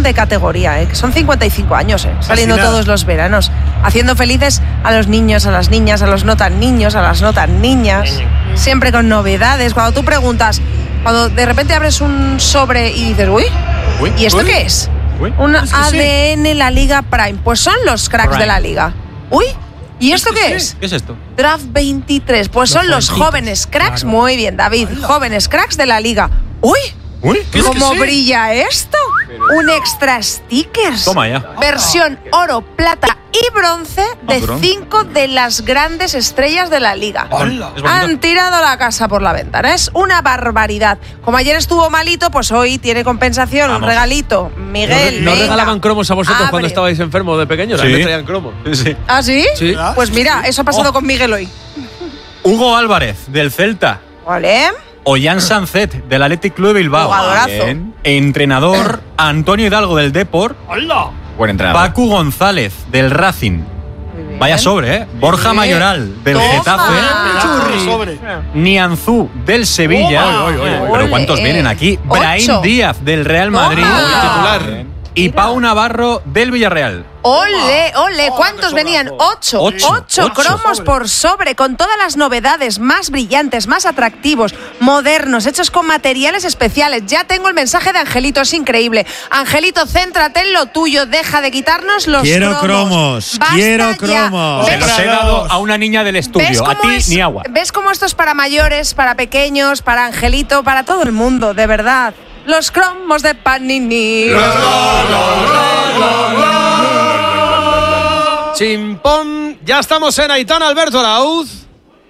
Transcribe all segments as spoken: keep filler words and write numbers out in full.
de categoría, ¿eh? Que son cincuenta y cinco años, ¿eh? Saliendo todos los veranos, haciendo felices a los niños, a las niñas, a los no tan niños, a las no tan niñas, siempre con novedades. Cuando tú preguntas, cuando de repente abres un sobre y dices, uy, uy ¿y esto uy. qué es? Uy. Un es que A D N sí. La Liga Prime. Pues son los cracks Prime. de la Liga. Uy, ¿y esto qué es? ¿Qué es esto? Draft veintitrés. Pues son los jóvenes cracks. Claro. Muy bien, David. Hola. Jóvenes cracks de la Liga. Uy, Uy ¿cómo es que brilla sí? esto? Pero... Un extra stickers. Toma ya. Versión oro, plata y bronce de cinco de las grandes estrellas de la Liga. Hola. Han tirado la casa por la ventana. Es una barbaridad. Como ayer estuvo malito, pues hoy tiene compensación. Vamos. Un regalito. Miguel, ¿No, ¿no regalaban cromos a vosotros Abre. cuando estabais enfermos de pequeños? Sí. A mí me traían cromos. Sí. ¿Ah, sí? Sí. Pues mira, eso ha pasado oh. con Miguel hoy. Hugo Álvarez, del Celta. Vale. Ollán Sancet, del Athletic Club de Bilbao. Jugadorazo. Entrenador, Antonio Hidalgo, del Depor. ¡Hola! Buen entrenador. Pacu González, del Racing. Vaya sobre, ¿eh? Borja Mayoral, del Toma. Getafe. Churri. Nianzú, del Sevilla. Oh, oh, oh, Pero ¿cuántos vienen aquí? Ocho. Brahim Díaz, del Real Madrid. Titular. Y Pau Navarro, del Villarreal. Ole, ole, ¿cuántos venían? Ocho. Ocho. Ocho, Ocho cromos sobre. por sobre, con todas las novedades, más brillantes, más atractivos, modernos, hechos con materiales especiales. Ya tengo el mensaje de Angelito, es increíble. Angelito, céntrate en lo tuyo, deja de quitarnos los quiero cromos. cromos quiero cromos. Se los he dado a una niña del estudio, a ti es, ni agua. ¿Ves cómo esto es para mayores, para pequeños, para Angelito, para todo el mundo, de verdad? Los cromos de Panini. Chimpón, ya estamos en Aitana, Alberto Arauz.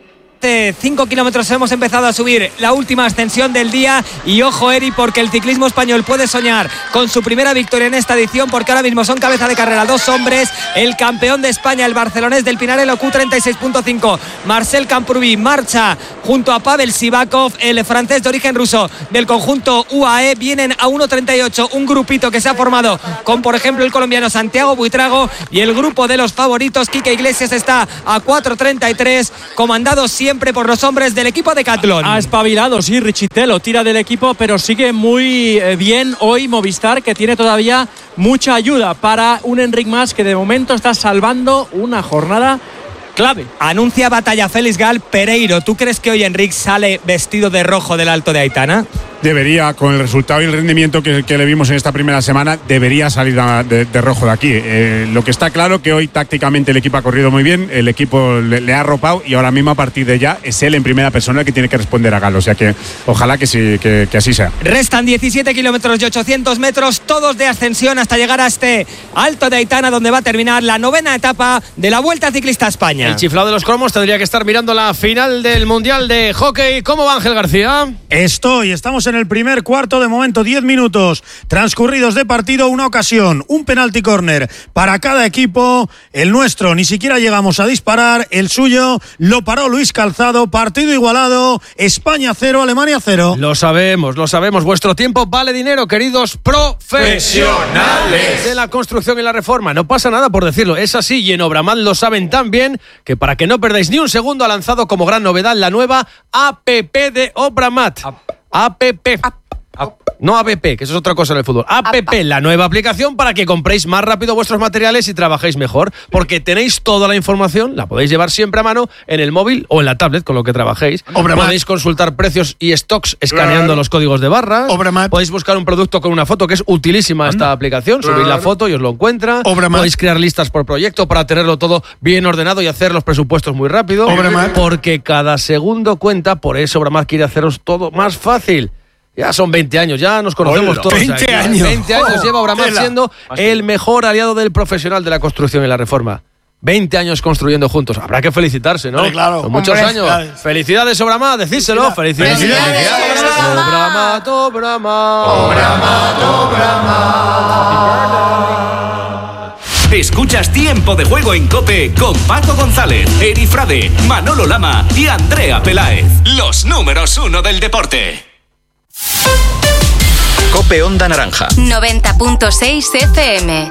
cinco kilómetros hemos empezado a subir la última ascensión del día y ojo, Eri, porque el ciclismo español puede soñar con su primera victoria en esta edición, porque ahora mismo son cabeza de carrera dos hombres, el campeón de España, el barcelonés del Pinarello Q treinta y seis punto cinco, Marcel Camprubí, marcha junto a Pavel Sivakov, el francés de origen ruso del conjunto U A E, vienen a uno treinta y ocho, un grupito que se ha formado con, por ejemplo, el colombiano Santiago Buitrago, y el grupo de los favoritos, Quique Iglesias, está a cuatro treinta y tres, comandado siempre siempre por los hombres del equipo Decathlon. Ha espabilado, sí, Richitelo tira del equipo, pero sigue muy bien hoy Movistar, que tiene todavía mucha ayuda para un Enric Mas que de momento está salvando una jornada clave. Anuncia batalla Félix Gal. Pereiro, ¿tú crees que hoy Enric sale vestido de rojo del Alto de Aitana? Debería, con el resultado y el rendimiento que, que le vimos en esta primera semana, debería salir de, de rojo de aquí. Eh, lo que está claro que hoy tácticamente el equipo ha corrido muy bien, el equipo le, le ha arropado y ahora mismo a partir de ya es él en primera persona el que tiene que responder a Gal. O sea que ojalá que, sí, que, que así sea. Restan diecisiete kilómetros y ochocientos metros, todos de ascensión hasta llegar a este Alto de Aitana, donde va a terminar la novena etapa de la Vuelta Ciclista a España. El chiflado de los cromos tendría que estar mirando la final del Mundial de Hockey. ¿Cómo va, Ángel García? Estoy, estamos en el primer cuarto, de momento diez minutos transcurridos de partido, una ocasión, un penalti córner para cada equipo. El nuestro ni siquiera llegamos a disparar, el suyo lo paró Luis Calzado. Partido igualado, España cero, Alemania cero. Lo sabemos, lo sabemos, vuestro tiempo vale dinero, queridos profesionales de la construcción y la reforma. No pasa nada por decirlo, es así, y en Obramat lo saben tan bien que para que no perdáis ni un segundo ha lanzado como gran novedad la nueva A P P de Obramat. A P P. No A P P, que eso es otra cosa en el fútbol. A P P, la nueva aplicación para que compréis más rápido vuestros materiales y trabajéis mejor, porque tenéis toda la información, la podéis llevar siempre a mano en el móvil o en la tablet con lo que trabajéis. Obramat. Podéis consultar precios y stocks escaneando claro. los códigos de barras. Obramat. Podéis buscar un producto con una foto, que es utilísima Anda. esta aplicación. Subís claro. la foto y os lo encuentra. Obramat. Podéis crear listas por proyecto para tenerlo todo bien ordenado y hacer los presupuestos muy rápido. Obramat. Porque cada segundo cuenta, por eso Obramat quiere haceros todo más fácil. Ya son veinte años, ya nos conocemos Hola. todos. veinte años. veinte años oh, lleva Obramat siendo el mejor aliado del profesional de la construcción y la reforma. veinte años construyendo juntos. Habrá que felicitarse, ¿no? Hombre, claro. Son muchos Hombre, años. felicidades, felicidades Obramat, decídselo. Felicidades. Felicidades. Obramat, Obramat. Obramat, Obramat. Escuchas Tiempo de Juego en COPE con Paco González, Eri Frade, Manolo Lama y Andrea Peláez. Los números uno del deporte. COPE Onda Naranja noventa punto seis F M.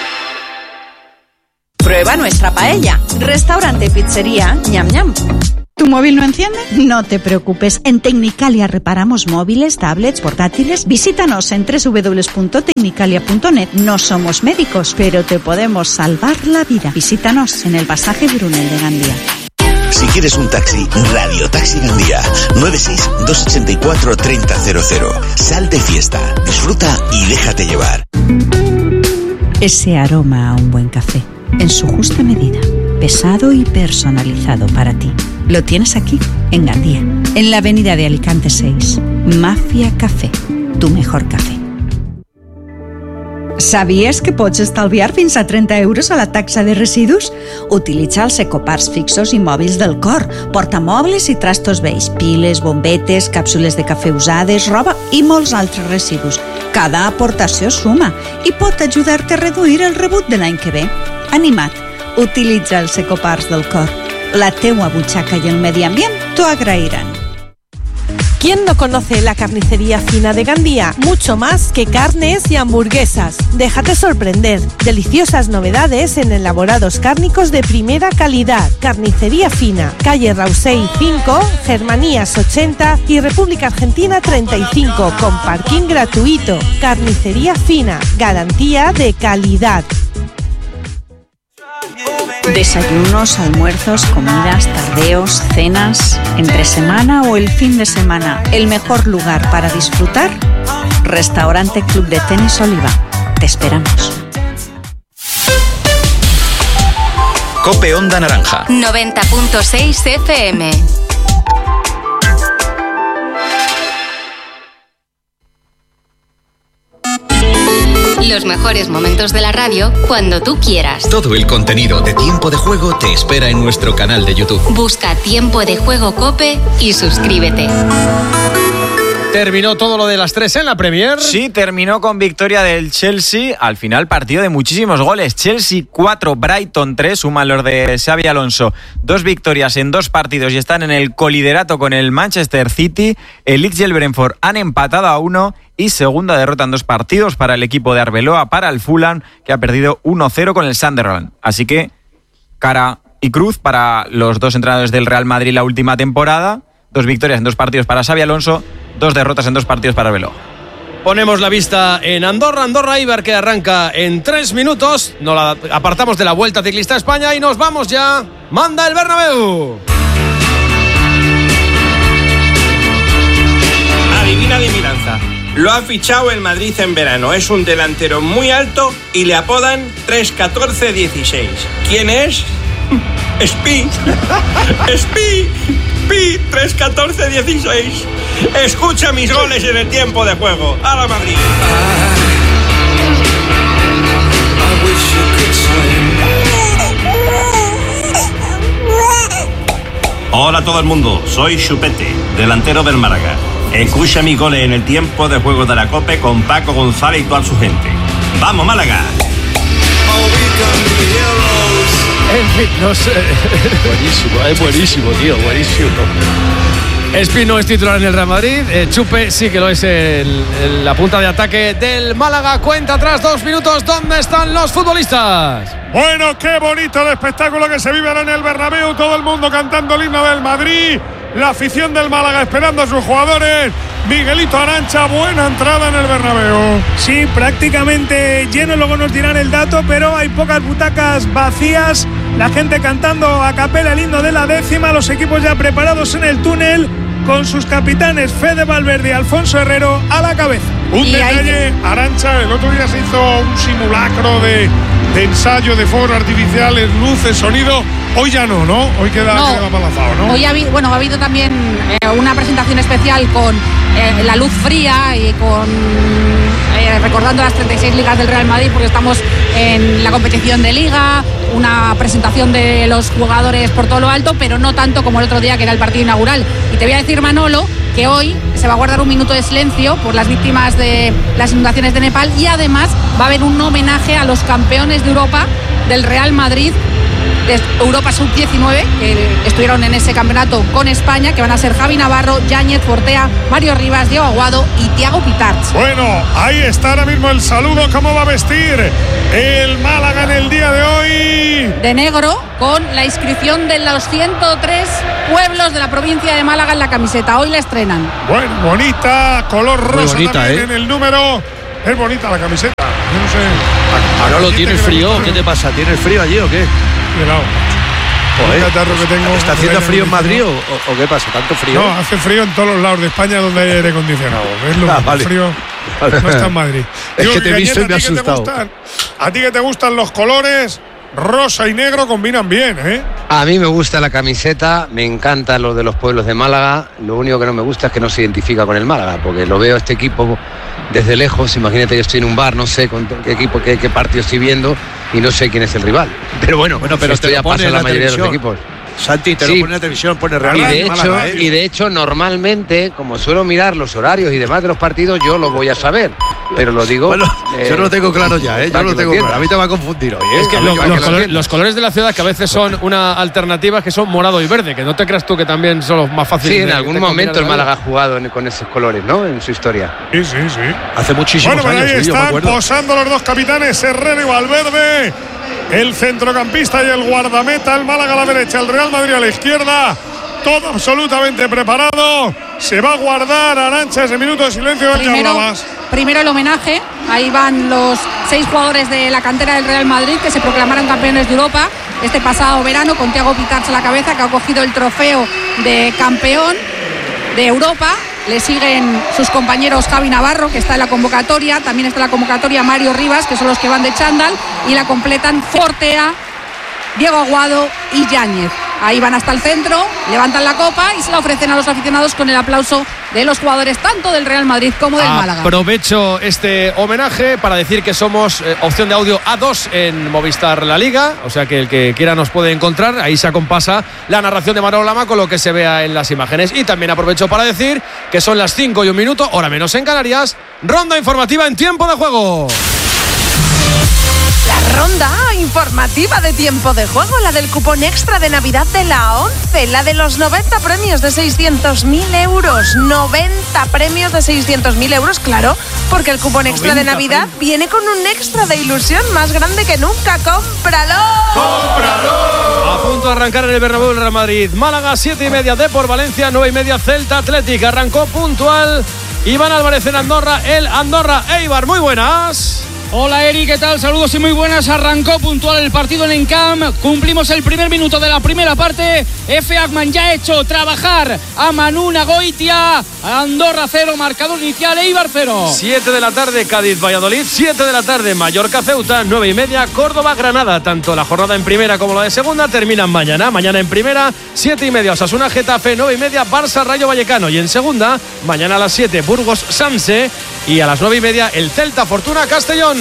Prueba nuestra paella. Restaurante Pizzería Ñam Ñam. ¿Tu móvil no enciende? No te preocupes. En Tecnicalia reparamos móviles, tablets, portátiles. Visítanos en doble u doble u doble u punto tecnicalia punto net. No somos médicos, pero te podemos salvar la vida. Visítanos en el pasaje Brunel de Gandía. Si quieres un taxi, Radio Taxi Gandía. nueve seis dos ocho cuatro tres cero cero cero. Sal de fiesta, disfruta y déjate llevar. Ese aroma a un buen café, en su justa medida, pesado y personalizado para ti. Lo tienes aquí, en Gandía, en la avenida de Alicante seis. Mafia Café, tu mejor café. Sabies que pots estalviar fins a trenta euros a la taxa de residus? Utilitza els ecoparts fixos i mòbils del Cor, portamobles i trastos vells, piles, bombetes, càpsules de cafè usades, roba i molts altres residus. Cada aportació suma i pot ajudar-te a reduir el rebut de l'any que ve. Anima't, utilitza els ecoparts del Cor. La teua butxaca i el medi ambient t'ho agrairan. ¿Quién no conoce la carnicería fina de Gandía? Mucho más que carnes y hamburguesas. Déjate sorprender. Deliciosas novedades en elaborados cárnicos de primera calidad. Carnicería fina. Calle Rausey cinco, Germanías ochenta y República Argentina treinta y cinco, con parking gratuito. Carnicería fina. Garantía de calidad. Desayunos, almuerzos, comidas, tardeos, cenas, entre semana o el fin de semana. El mejor lugar para disfrutar, Restaurante Club de Tenis Oliva. Te esperamos. Cope Onda Naranja. noventa punto seis F M. Los mejores momentos de la radio cuando tú quieras. Todo el contenido de Tiempo de Juego te espera en nuestro canal de YouTube. Busca Tiempo de Juego Cope y suscríbete. ¿Terminó todo lo de las tres en la Premier? Sí, terminó con victoria del Chelsea. Al final, partido de muchísimos goles. Chelsea cuatro, Brighton tres. Suman los de Xabi Alonso. Dos victorias en dos partidos y están en el coliderato con el Manchester City. El Leeds y el Brentford han empatado a uno. Y segunda derrota en dos partidos para el equipo de Arbeloa, para el Fulham, que ha perdido uno cero con el Sunderland. Así que, cara y cruz para los dos entrenadores del Real Madrid la última temporada. Dos victorias en dos partidos para Xabi Alonso. Dos derrotas en dos partidos para Arbeloa. Ponemos la vista en Andorra, Andorra Eibar, que arranca en tres minutos. Nos la apartamos de la Vuelta Ciclista a España y nos vamos ya. ¡Manda el Bernabéu! Adivina adivinanza. Lo ha fichado el Madrid en verano. Es un delantero muy alto y le apodan tres catorce dieciséis. ¿Quién es? Spi. Spi. Pi tres catorce dieciséis. Escucha mis goles en el tiempo de juego. ¡A la Madrid! Hola a todo el mundo, soy Chupete, delantero del Málaga. Escucha mis goles en el tiempo de juego de la COPE con Paco González y toda su gente. ¡Vamos, Málaga! En fin, no sé. Buenísimo, es buenísimo, tío, buenísimo. Espi no es titular en el Real Madrid. Eh, Chupe sí que lo es en, en la punta de ataque del Málaga. Cuenta atrás, dos minutos. ¿Dónde están los futbolistas? Bueno, qué bonito el espectáculo que se vive ahora en el Bernabéu. Todo el mundo cantando el himno del Madrid. La afición del Málaga esperando a sus jugadores. Miguelito Arancha, buena entrada en el Bernabéu. Sí, prácticamente lleno, luego nos dirán el dato, pero hay pocas butacas vacías. La gente cantando a capela el himno de la décima. Los equipos ya preparados en el túnel con sus capitanes Fede Valverde y Alfonso Herrero a la cabeza. Un detalle, Arancha, el otro día se hizo un simulacro de, de ensayo de fuegos artificiales, luces, sonido. Hoy ya no, ¿no? Hoy queda, no. queda palazado, ¿no? Hoy ha habido, bueno, ha habido también eh, una presentación especial con eh, la luz fría y con eh, recordando las treinta y seis ligas del Real Madrid, porque estamos en la competición de Liga, una presentación de los jugadores por todo lo alto, pero no tanto como el otro día, que era el partido inaugural. Y te voy a decir, Manolo, que hoy se va a guardar un minuto de silencio por las víctimas de las inundaciones de Nepal y además va a haber un homenaje a los campeones de Europa del Real Madrid de Europa sub diecinueve, que estuvieron en ese campeonato con España, que van a ser Javi Navarro, Yáñez, Fortea, Mario Rivas, Diego Aguado y Thiago Pitarch. Bueno, ahí está ahora mismo el saludo. ¿Cómo va a vestir el Málaga en el día de hoy? De negro, con la inscripción de los ciento tres pueblos de la provincia de Málaga en la camiseta. Hoy la estrenan. Bueno, bonita, color rosa bonita, también ¿eh? en el número. Es bonita la camiseta. Yo no sé. Manolo, ¿tienes frío? ¿Qué te pasa? ¿Tienes frío allí o qué? Helado. Joder, Un catarro que tengo. ¿está haciendo frío en Madrid o, o qué pasa? ¿Tanto frío? No, hace frío en todos los lados de España donde hay aire acondicionado. ¿Ves lo Ah, mismo? vale. frío? Vale. No está en Madrid. Es Digo que te he visto y me he ¿a ti qué te asustado. gustan? A ti que te gustan los colores, rosa y negro combinan bien, ¿eh? A mí me gusta la camiseta, me encanta lo de los pueblos de Málaga. Lo único que no me gusta es que no se identifica con el Málaga, porque lo veo este equipo desde lejos. Imagínate que estoy en un bar, no sé con qué equipo, qué, qué partido estoy viendo y no sé quién es el rival. Pero bueno, Bueno, pero esto te lo ya pone pasa en en la la mayoría de los televisión. equipos. Santi, te Sí. lo pone en la televisión, pone Real Y Madrid, de, hecho, Málaga, ¿eh? y de hecho, normalmente, como suelo mirar los horarios y demás de los partidos, yo lo voy a saber. Pero lo digo. Bueno, eh, yo lo tengo claro ya, ¿eh? Yo para lo que tengo entiendas. claro. A mí te va a confundir hoy, ¿eh? Es que A ver, lo- para los, que lo colores, entiendas. los colores de la ciudad, que a veces son una alternativa, que son morado y verde, que no te creas tú que también son los más fáciles. Sí, en de- algún de momento el combinar. Málaga ha jugado en- con esos colores, ¿no? En su historia. Sí, sí, sí. Hace muchísimos Bueno, pues años, ahí sí, yo me están acuerdo. posando los dos capitanes, Herrera y Valverde. El centrocampista y el guardameta, el Málaga a la derecha, el Real Madrid a la izquierda. Todo absolutamente preparado. Se va a guardar Arantxa ese minuto de silencio del que Primero, hablabas. primero el homenaje. Ahí van los seis jugadores de la cantera del Real Madrid que se proclamaron campeones de Europa este pasado verano, con Thiago Pitarch a la cabeza, que ha cogido el trofeo de campeón de Europa. Le siguen sus compañeros Javi Navarro, que está en la convocatoria. También está en la convocatoria Mario Rivas, que son los que van de chándal. Y la completan Fortea, Diego Aguado y Yáñez. Ahí van hasta el centro, levantan la copa y se la ofrecen a los aficionados con el aplauso de los jugadores tanto del Real Madrid como del Málaga. Aprovecho este homenaje para decir que somos eh, opción de audio A dos en Movistar La Liga, o sea que el que quiera nos puede encontrar. Ahí se acompasa la narración de Manolo Lama con lo que se vea en las imágenes. Y también aprovecho para decir que son las cinco y un minuto, hora menos en Canarias. Ronda informativa en tiempo de juego. La ronda informativa de tiempo de juego, la del cupón extra de Navidad de la ONCE, la de los noventa premios de seiscientos mil euros. noventa premios de seiscientos mil euros, claro, porque el cupón extra de Navidad viene con un extra de ilusión más grande que nunca. ¡Cómpralo! A punto de arrancar en el Bernabéu el Real Madrid. Málaga, siete y media, Depor Valencia, nueve y media, Celta Athletic. Arrancó puntual Iván Álvarez en Andorra, el Andorra Eibar. Muy buenas. Hola Eri, ¿qué tal? Saludos y muy buenas. Arrancó puntual el partido en Encamp. Cumplimos el primer minuto de la primera parte. F. Agman ya ha hecho trabajar a Manu Nagoitia. Andorra cero, marcador inicial, Eibar cero. siete de la tarde, Cádiz Valladolid. siete de la tarde, Mallorca Ceuta. nueve y media, Córdoba Granada. Tanto la jornada en primera como la de segunda terminan mañana. Mañana en primera, siete y media, Osasuna Getafe. nueve y media, Barça Rayo Vallecano. Y en segunda, mañana a las siete, Burgos Sanse. Y a las nueve y media, el Celta Fortuna Castellón.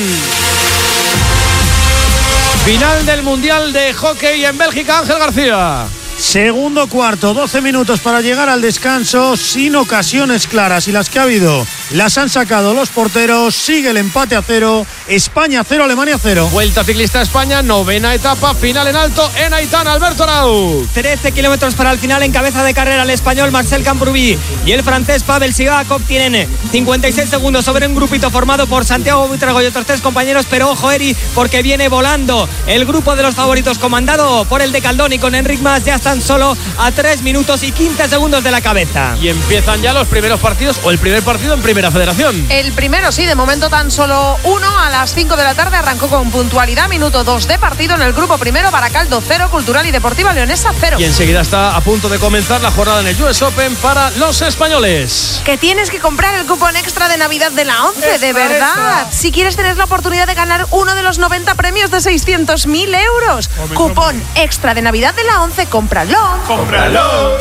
Final del Mundial de Hockey en Bélgica, Ángel García. Segundo cuarto, doce minutos para llegar al descanso, sin ocasiones claras, y las que ha habido las han sacado los porteros. Sigue el empate a cero, España cero, Alemania cero. Vuelta ciclista a España, novena etapa, final en alto en Aitana, Alberto Arau. trece kilómetros para el final, en cabeza de carrera el español Marcel Camprubí y el francés Pavel Sivakov. Tienen cincuenta y seis segundos sobre un grupito formado por Santiago Buitrago y otros tres compañeros, pero ojo Eri, porque viene volando el grupo de los favoritos comandado por el de Caldón y con Enric Mas. Ya están solo a tres minutos y quince segundos de la cabeza. Y empiezan ya los primeros partidos, o el primer partido en Primera Federación. El primero, sí, de momento tan solo uno. A las cinco de la tarde arrancó con puntualidad. Minuto dos de partido en el grupo primero. Baracaldo cero, Cultural y Deportiva Leonesa cero. Y enseguida está a punto de comenzar la jornada en el U S Open para los españoles. Que tienes que comprar el cupón extra de Navidad de la ONCE, Extra, de verdad. extra. Si quieres tener la oportunidad de ganar uno de los noventa premios de seiscientos mil euros. Come, Cupón extra de Navidad de la ONCE, cómpralo. ¡Cómpralo!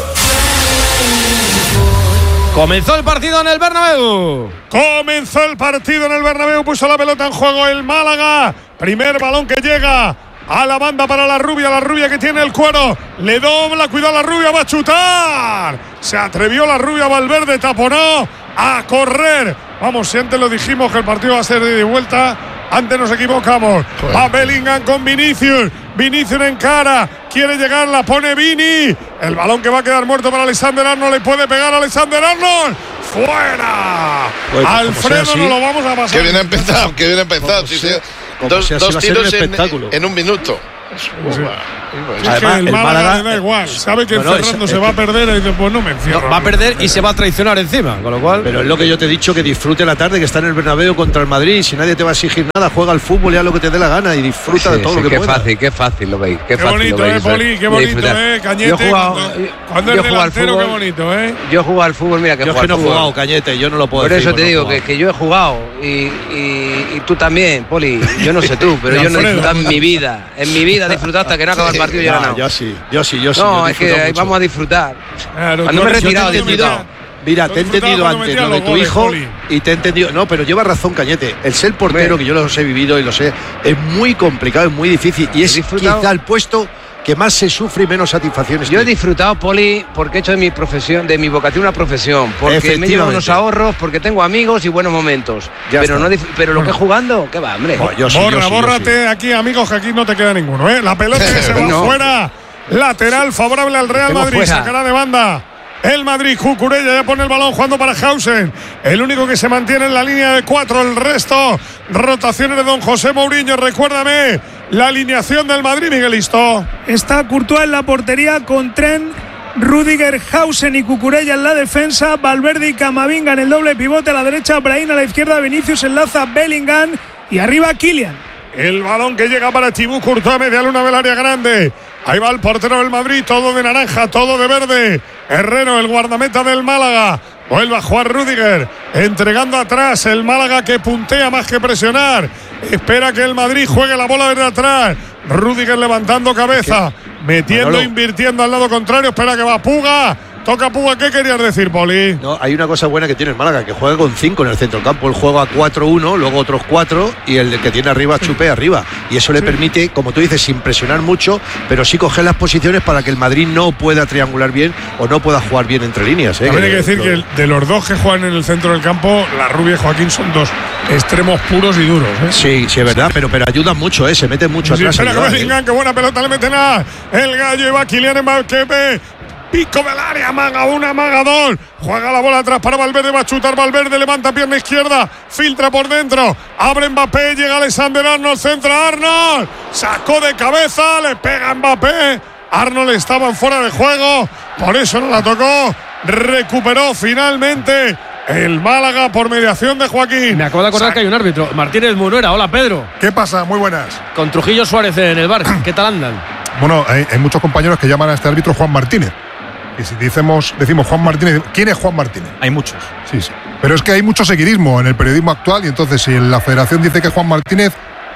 Comenzó el partido en el Bernabéu. Comenzó el partido en el Bernabéu, puso la pelota en juego el Málaga. Primer balón que llega a la banda para la rubia, la rubia que tiene el cuero. Le dobla, cuidado la rubia, va a chutar. Se atrevió la rubia, Valverde taponó a correr. Vamos, si antes lo dijimos que el partido va a ser de ida y vuelta, Antes nos equivocamos. Joder. Va Bellingham con Vinicius. Vinicius en cara. Quiere llegar, la pone Vini. El balón que va a quedar muerto para Alexander Arnold. Le puede pegar a Alexander Arnold. ¡Fuera! Pues, Alfredo, no lo vamos a pasar. Que bien ha empezado, que bien ha empezado. Sí, sí. Dos, si así dos va a ser tiros un en, espectáculo. en un minuto. Sí. Es Además, que el, el Málaga, Málaga- le da igual. Sabe que Bueno, encerrando es- se es va a que- perder y dice, pues no me encierro. No, va a perder y se va a traicionar encima, con lo cual. Pero es lo que yo te he dicho, que disfrute la tarde, que está en el Bernabéu contra el Madrid. Si nadie te va a exigir nada, juega al fútbol y haz lo que te dé la gana y disfruta Sí, de todo sí, lo que qué pueda. fácil, qué fácil lo veis. Qué, Qué fácil bonito, lo veis, eh, Poli, qué de bonito, disfrutar. eh, Cañete. Yo he jugado, cuando, yo- cuando yo es he jugado al delantero, fútbol. qué bonito, ¿eh? Yo he jugado al fútbol, mira que Yo es juego que no al he fútbol. jugado, Cañete, yo no lo puedo Por decir. eso te no he digo jugado. que, que yo he jugado y, y, y tú también, Poli. Yo no sé tú, pero yo no he Alfredo. disfrutado en mi vida. En mi vida he disfrutado hasta que no acaba el partido y ya No, ganado. yo sí, yo sí, yo sí. No, yo es que disfruto ahí mucho. vamos a disfrutar. Claro, Cuando tú me he eres- retirado, yo he te disfrutado. metía- Mira, Lo te he disfrutaba entendido cuando antes metía lo de los tu goles, hijo Poli. y te he entendido. No, pero lleva razón, Cañete. El ser portero, Hombre. que yo los he vivido y lo sé, es muy complicado, es muy difícil y es disfrutado. quizá el puesto que más se sufre y menos satisfacciones Yo he tiene. disfrutado, Poli, porque he hecho de mi profesión, de mi vocación una profesión, porque me llevo Efectivamente. unos ahorros, porque tengo amigos y buenos momentos. Ya Pero está. no dif- pero lo que he jugando, ¿qué va, hombre? Bueno, yo sí, yo Borra, sí, yo bórrate aquí, amigos, que aquí no te queda ninguno, ¿eh? La pelota que se va No. fuera. Lateral favorable al Real Tengo Madrid. fuera. Sacará de banda. El Madrid, Cucurella ya pone el balón jugando para Hausen. El único que se mantiene en la línea de cuatro. El resto, rotaciones de don José Mourinho. Recuérdame la alineación del Madrid, Miguelisto. Está Courtois en la portería con Trent, Rüdiger, Hausen y Cucurella en la defensa. Valverde y Camavinga en el doble pivote. A la derecha, Brahim, a la izquierda, Vinicius enlaza Bellingham. Y arriba, Kylian. El balón que llega para Chibú Courtois, media luna del área grande. Ahí va el portero del Madrid, todo de naranja, todo de verde. Herrero, el guardameta del Málaga. Vuelve a jugar Rüdiger, entregando atrás el Málaga que puntea más que presionar. Espera que el Madrid juegue la bola desde atrás. Rüdiger levantando cabeza, metiendo, Manolo. invirtiendo al lado contrario. Espera que va Puga. Toca Puga, ¿qué querías decir, Poli? No, hay una cosa buena que tiene el Málaga, que juega con cinco en el centro del campo. Él juega cuatro uno, luego otros cuatro y el que tiene arriba chupe arriba. Y eso le permite, como tú dices, sin presionar mucho, pero sí coger las posiciones para que el Madrid no pueda triangular bien o no pueda jugar bien entre líneas. ¿eh? También hay que decir que el- de los dos que juegan en el centro del campo, la Rubia y Joaquín son dos extremos puros y duros. ¿eh? Sí, sí, es verdad, pero, pero ayudan mucho, ¿eh? Se meten mucho Sí, atrás. espera que ayudan, ¿eh? Bellingham, qué buena pelota le meten a el gallo y va Kylian Mbappé. Pico del área, maga una, maga dos. Juega la bola atrás para Valverde, va a chutar Valverde, levanta pierna izquierda, filtra por dentro, abre Mbappé, llega Alexander Arnold, centra Arnold, sacó de cabeza, le pega Mbappé. Arnold estaba en fuera de juego, por eso no la tocó. Recuperó finalmente el Málaga por mediación de Joaquín. Me acabo de acordar que hay un árbitro, Martínez Munuera. Hola, Pedro. ¿Qué pasa? Muy buenas. Con Trujillo Suárez en el bar. ¿Qué tal andan? Bueno, hay, hay muchos compañeros que llaman a este árbitro Juan Martínez. Y si decimos, decimos Juan Martínez, ¿quién es Juan Martínez? Hay muchos. Sí, sí. Pero es que hay mucho seguidismo en el periodismo actual y entonces si la federación dice que es Juan Martínez,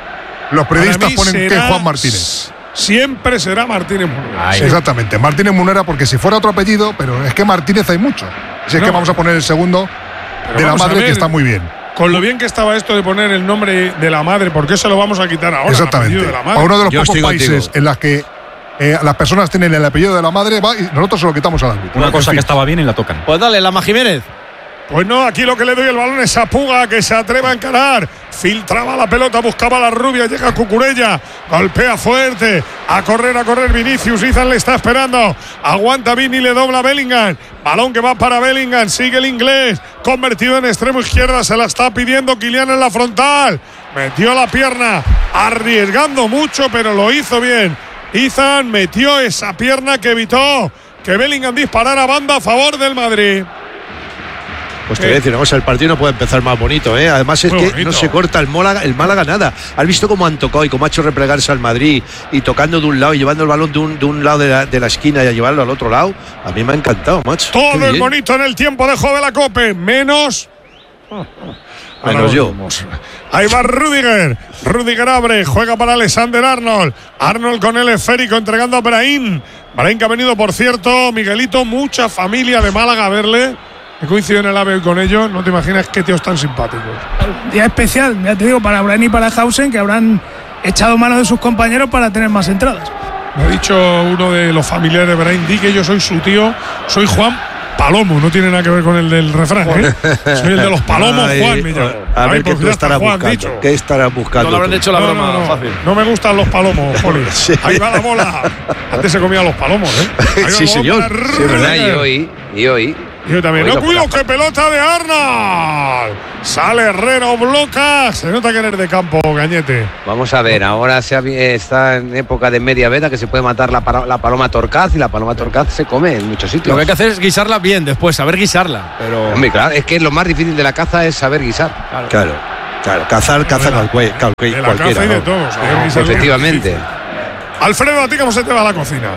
los periodistas Para mí ponen que es será- Juan Martínez. Siempre será Martínez Munuera. Sí, exactamente, Martínez Munera, porque si fuera otro apellido, pero es que Martínez hay muchos. Si es No. que vamos a poner el segundo Pero de la vamos a madre, ver, que está muy bien. Con lo bien que estaba esto de poner el nombre de la madre, ¿por qué se lo vamos a quitar ahora? Exactamente. el apellido de la A madre? uno de los Yo pocos estoy países contigo. en las que eh, las personas tienen el apellido de la madre, va, y nosotros se lo quitamos al árbitro. Una En cosa fin. que estaba bien y la tocan. Pues dale, Lama Jiménez. Pues no, aquí lo que le doy el balón es a Puga, que se atreva a encarar. Filtraba la pelota, buscaba la rubia, llega Cucurella, golpea fuerte. A correr, a correr Vinicius, Izan le está esperando. Aguanta Vini, le dobla Bellingham. Balón que va para Bellingham, sigue el inglés. Convertido en extremo izquierda, se la está pidiendo Kylian en la frontal. Metió la pierna, arriesgando mucho, pero lo hizo bien. Izan metió esa pierna que evitó que Bellingham disparara a banda a favor del Madrid. Pues te voy a decir una cosa, el partido no puede empezar más bonito, ¿eh? Además es Muy que bonito. no se corta el Málaga, el Málaga nada. ¿Has visto cómo han tocado y cómo ha hecho replegarse al Madrid y tocando de un lado y llevando el balón de un, de un lado de la, de la esquina y a llevarlo al otro lado? A mí me ha encantado, macho. Qué Todo es bien. bonito en el tiempo de juego de la Cope, menos. Menos yo. Ahí va Rüdiger. Rüdiger abre, juega para Alexander Arnold. Arnold con el esférico entregando a Brahim. Brahim que ha venido, por cierto, Miguelito, mucha familia de Málaga a verle. He coincidido en el AVE con ellos. No te imaginas qué tíos tan simpáticos. Día especial, ya te digo, para Brahim y para Hausen, que habrán echado mano de sus compañeros para tener más entradas. Me ha dicho uno de los familiares de Brahim, di que yo soy su tío, soy Juan Palomo, no tiene nada que ver con el del refrán, ¿eh? Soy el de los palomos, Ay, Juan Millán. A ver Ay, qué pues tú ya estarás está Juan buscando. dicho. ¿Qué estarás buscando? No le habrán tú? hecho la No, broma no, no. fácil. No me gustan los palomos, Poli. Sí. Ahí va la bola. Antes se comían los palomos, ¿eh? Ahí va Sí, la bola señor. para Sí, es verdad, Rudiger. Y hoy, y hoy. Yo también. Hoy No lo cuido, juega. que pelota de Arnold. Sale Herrero, bloca. Se nota que eres de campo, Cañete. Vamos a ver, ahora se ha- está en época de media veda que se puede matar la, para- la paloma torcaz y la paloma torcaz se come en muchos sitios. Lo que hay que hacer es guisarla bien después, saber guisarla. Pero Hombre, claro, es que lo más difícil de la caza es saber guisar. Claro, claro. Cazar, caza cualquier, De la cualquiera. caza y de ¿no? todo. saber guisar es Efectivamente. difícil. Alfredo, ¿a ti cómo se te va la cocina?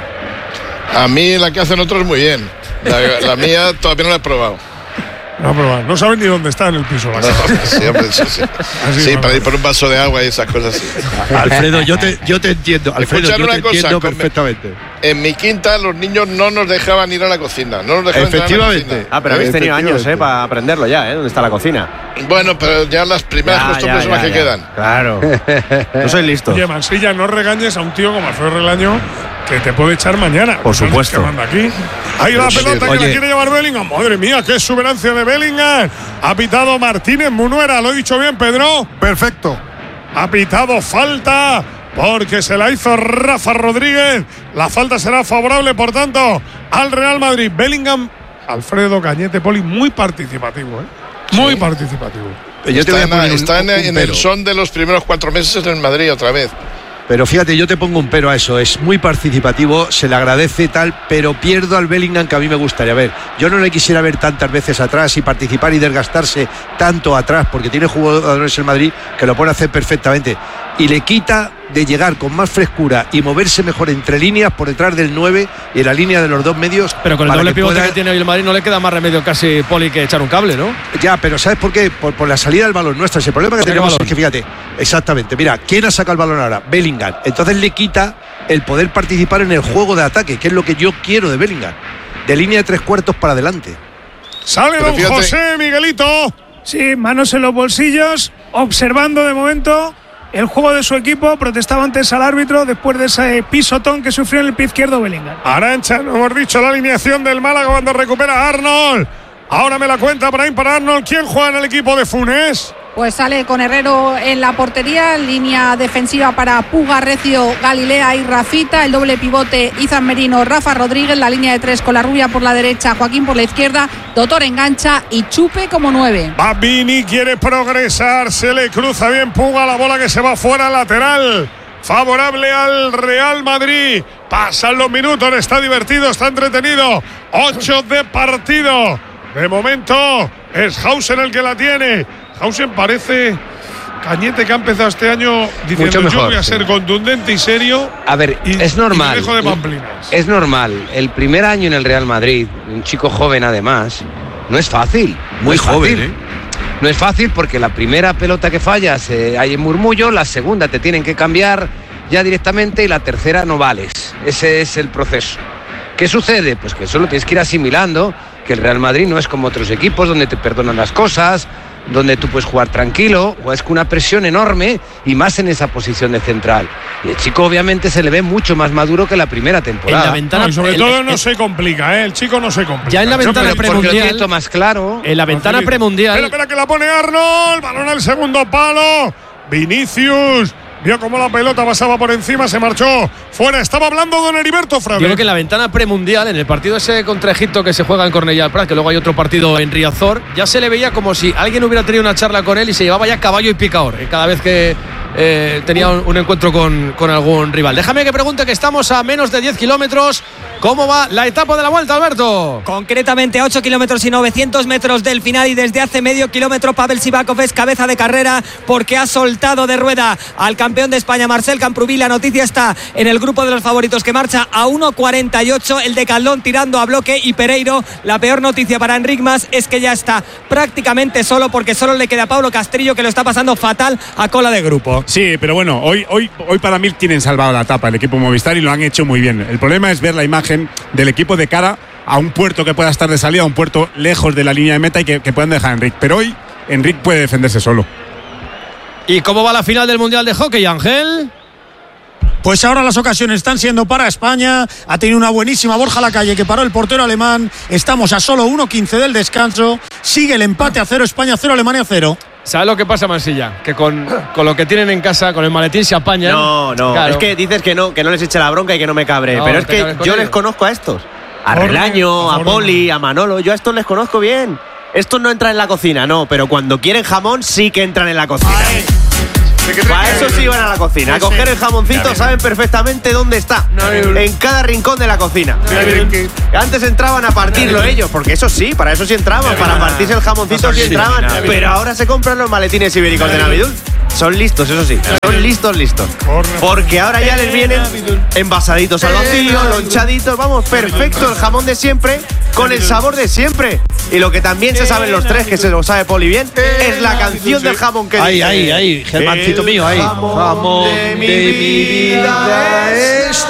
A mí la que hacen otros muy bien. La, la mía todavía no la he probado. No, pero no saben ni dónde está en el piso la No, casa. sí, hombre, sí, sí. Así Sí, no. para ir por un vaso de agua y esas cosas así. Alfredo, yo te, yo te entiendo. Alfredo, Escuchad yo te una cosa, entiendo con- perfectamente. En mi quinta los niños no nos dejaban ir a la cocina. No nos dejaban entrar a la Efectivamente. cocina. Ah, pero habéis tenido años, ¿eh? Para aprenderlo ya, ¿eh? ¿Dónde está la cocina? Bueno, pero ya las primeras Ya, costumbres ya, son las ya, que ya. quedan. Claro. No soy listo. Oye, Mansilla, no regañes a un tío como Alfredo Relaño que te puede echar mañana. Por supuesto. Que manda aquí. Ahí la Sí, pelota que oye. la quiere llevar Bellingham. Madre mía, qué exuberancia de Bellingham. Ha pitado Martínez Munuera. ¿Lo he dicho bien, Pedro? Perfecto. Ha pitado falta porque se la hizo Rafa Rodríguez. La falta será favorable, por tanto, al Real Madrid. Bellingham, Alfredo Cañete, Poli, muy participativo, ¿eh? Muy participativo. Yo te Está, voy a en, poner un- está en- un en el pero. son de los primeros cuatro meses en Madrid otra vez. Pero fíjate, yo te pongo un pero a eso. Es muy participativo, se le agradece tal, pero pierdo al Bellingham que a mí me gustaría ver. Yo no le quisiera ver tantas veces atrás y participar y desgastarse tanto atrás, porque tiene jugadores en Madrid que lo pueden hacer perfectamente. Y le quita de llegar con más frescura y moverse mejor entre líneas por detrás del nueve y en la línea de los dos medios. Pero con el para doble que pivote pueda- que tiene hoy el Madrid no le queda más remedio casi, Poli, que echar un cable, ¿no? Ya, pero ¿sabes por qué? Por, por la salida del balón nuestra. El problema que Saca tenemos balón. es que, fíjate, exactamente, mira, ¿quién ha sacado el balón ahora? Bellingham. Entonces le quita el poder participar en el juego de ataque, que es lo que yo quiero de Bellingham. De línea de tres cuartos para adelante. Sale Pero don fíjate- José Miguelito. Sí, manos en los bolsillos, observando de momento el juego de su equipo. Protestaba antes al árbitro después de ese pisotón que sufrió en el pie izquierdo Bellingham. Arancha, no hemos dicho la alineación del Málaga cuando recupera a Arnold. Ahora me la cuenta Brahim para Arnold. ¿Quién juega en el equipo de Funes? Pues sale con Herrero en la portería, línea defensiva para Puga, Recio, Galilea y Rafita, el doble pivote Izan Merino, Rafa Rodríguez, la línea de tres con la rubia por la derecha, Joaquín por la izquierda, Doctor engancha y Chupe como nueve. Babini quiere progresar, se le cruza bien Puga, la bola que se va fuera, lateral. Favorable al Real Madrid. Pasan los minutos, está divertido, está entretenido. Ocho de partido. De momento es Hausen el que la tiene. Hausen parece, Cañete, que ha empezado este año diciendo Mucho mejor, yo voy a sí. ser contundente y serio. A ver, y, es normal. y me dejo de pamplinas. Es normal. El primer año en el Real Madrid, un chico joven además, no es fácil. Muy no es joven, fácil. ¿eh? No es fácil porque la primera pelota que fallas eh, hay en murmullo, la segunda te tienen que cambiar ya directamente y la tercera no vales. Ese es el proceso. ¿Qué sucede? Pues que eso lo tienes que ir asimilando, que el Real Madrid no es como otros equipos donde te perdonan las cosas, donde tú puedes jugar tranquilo, juegas con una presión enorme y más en esa posición de central. Y el chico obviamente se le ve mucho más maduro que la primera temporada. En la ventana- No, y sobre el- todo el- no se complica, ¿eh? El chico no se complica. Ya en la Eso ventana pero- Porque lo premundial- tiene todo más claro. En la ventana Facilito. premundial. Espera, espera que la pone Arnold. Balón al segundo palo. Vinicius. Vio cómo la pelota pasaba por encima, se marchó fuera. Estaba hablando don Heriberto Frade. Digo que en la ventana premundial, en el partido ese contra Egipto que se juega en Cornellà del Prat, que luego hay otro partido en Riazor, ya se le veía como si alguien hubiera tenido una charla con él y se llevaba ya caballo y picador eh, cada vez que eh, tenía un, un encuentro con, con algún rival. Déjame que pregunte, que estamos a menos de diez kilómetros. ¿Cómo va la etapa de la vuelta, Alberto? Concretamente a ocho kilómetros y novecientos metros del final, y desde hace medio kilómetro Pavel Sivakov es cabeza de carrera porque ha soltado de rueda al campeón de España, Marcel Camprubí. La noticia está en el grupo de los favoritos, que marcha a uno cuarenta y ocho, el de Caldón tirando a bloque, y Pereiro. La peor noticia para Enric Mas es que ya está prácticamente solo, porque solo le queda a Pablo Castrillo, que lo está pasando fatal a cola de grupo. Sí, pero bueno, hoy, hoy, hoy para mí tienen salvado la etapa el equipo Movistar y lo han hecho muy bien. El problema es ver la imagen del equipo de cara a un puerto que pueda estar de salida, a un puerto lejos de la línea de meta y que, que puedan dejar a Enric. Pero hoy Enric puede defenderse solo. ¿Y cómo va la final del Mundial de Hockey, Ángel? Pues ahora las ocasiones están siendo para España. Ha tenido una buenísima Borja Lacalle que paró el portero alemán. Estamos a solo uno quince del descanso. Sigue el empate a cero, España cero, Alemania cero. ¿Sabes lo que pasa, Mansilla? Que con, con lo que tienen en casa, con el maletín se apañan. No, no, claro. Es que dices que no, que no les eche la bronca y que no me cabre. No, pero es que yo les conozco a estos. A Relaño, a Poli, a Manolo. Yo a estos les conozco bien. Estos no entran en la cocina, no, pero cuando quieren jamón sí que entran en la cocina. Ay. Para eso sí van a la cocina. A coger el jamoncito, saben perfectamente dónde está. En cada rincón de la cocina. Antes entraban a partirlo ellos, porque eso sí, para eso sí entraban. Para partirse el jamoncito sí entraban. Pero ahora se compran los maletines ibéricos de Navidul. Son listos, eso sí. Son listos, listos. Porque ahora ya les vienen envasaditos al vacío, lonchaditos. Vamos, perfecto, el jamón de siempre con el sabor de siempre. Y lo que también se saben los tres, que se lo sabe Poli bien, es la canción del jamón que Ahí, dice, ahí, ahí, Germancito mío, ahí. Jamón de mi vida es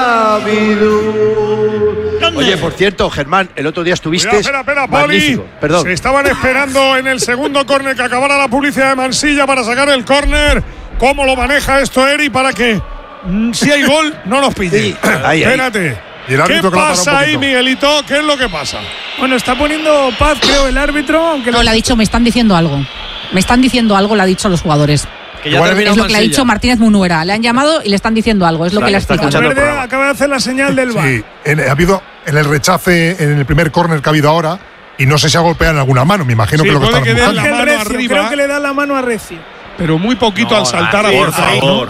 Navidul. Oye, por cierto, Germán, el otro día estuviste. Espera, espera, Poli. Perdón. Se estaban esperando en el segundo córner que acabara la publicidad de Mansilla para sacar el córner. ¿Cómo lo maneja esto Eri para que mm, si hay gol no nos pille? Sí. Ahí, Espérate. ahí. ¿Qué pasa ahí, Miguelito? ¿Qué es lo que pasa? Bueno, está poniendo paz, creo, el árbitro. Aunque no, lo... le ha dicho, me están diciendo algo. Me están diciendo algo, le ha dicho a los jugadores. Que ya es lo que le ha dicho Martínez Munuera. Le han llamado y le están diciendo algo. Es lo que le ha explicado. Verde acaba de hacer la señal del V A R. Sí, en, ha habido en el rechace, en el primer córner que ha habido ahora, y no sé si ha golpeado en alguna mano. Me imagino sí, que lo que están que buscando. la mano Recio, arriba, creo que le da la mano a Recio. Pero muy poquito no, al saltar ahí, a por favor.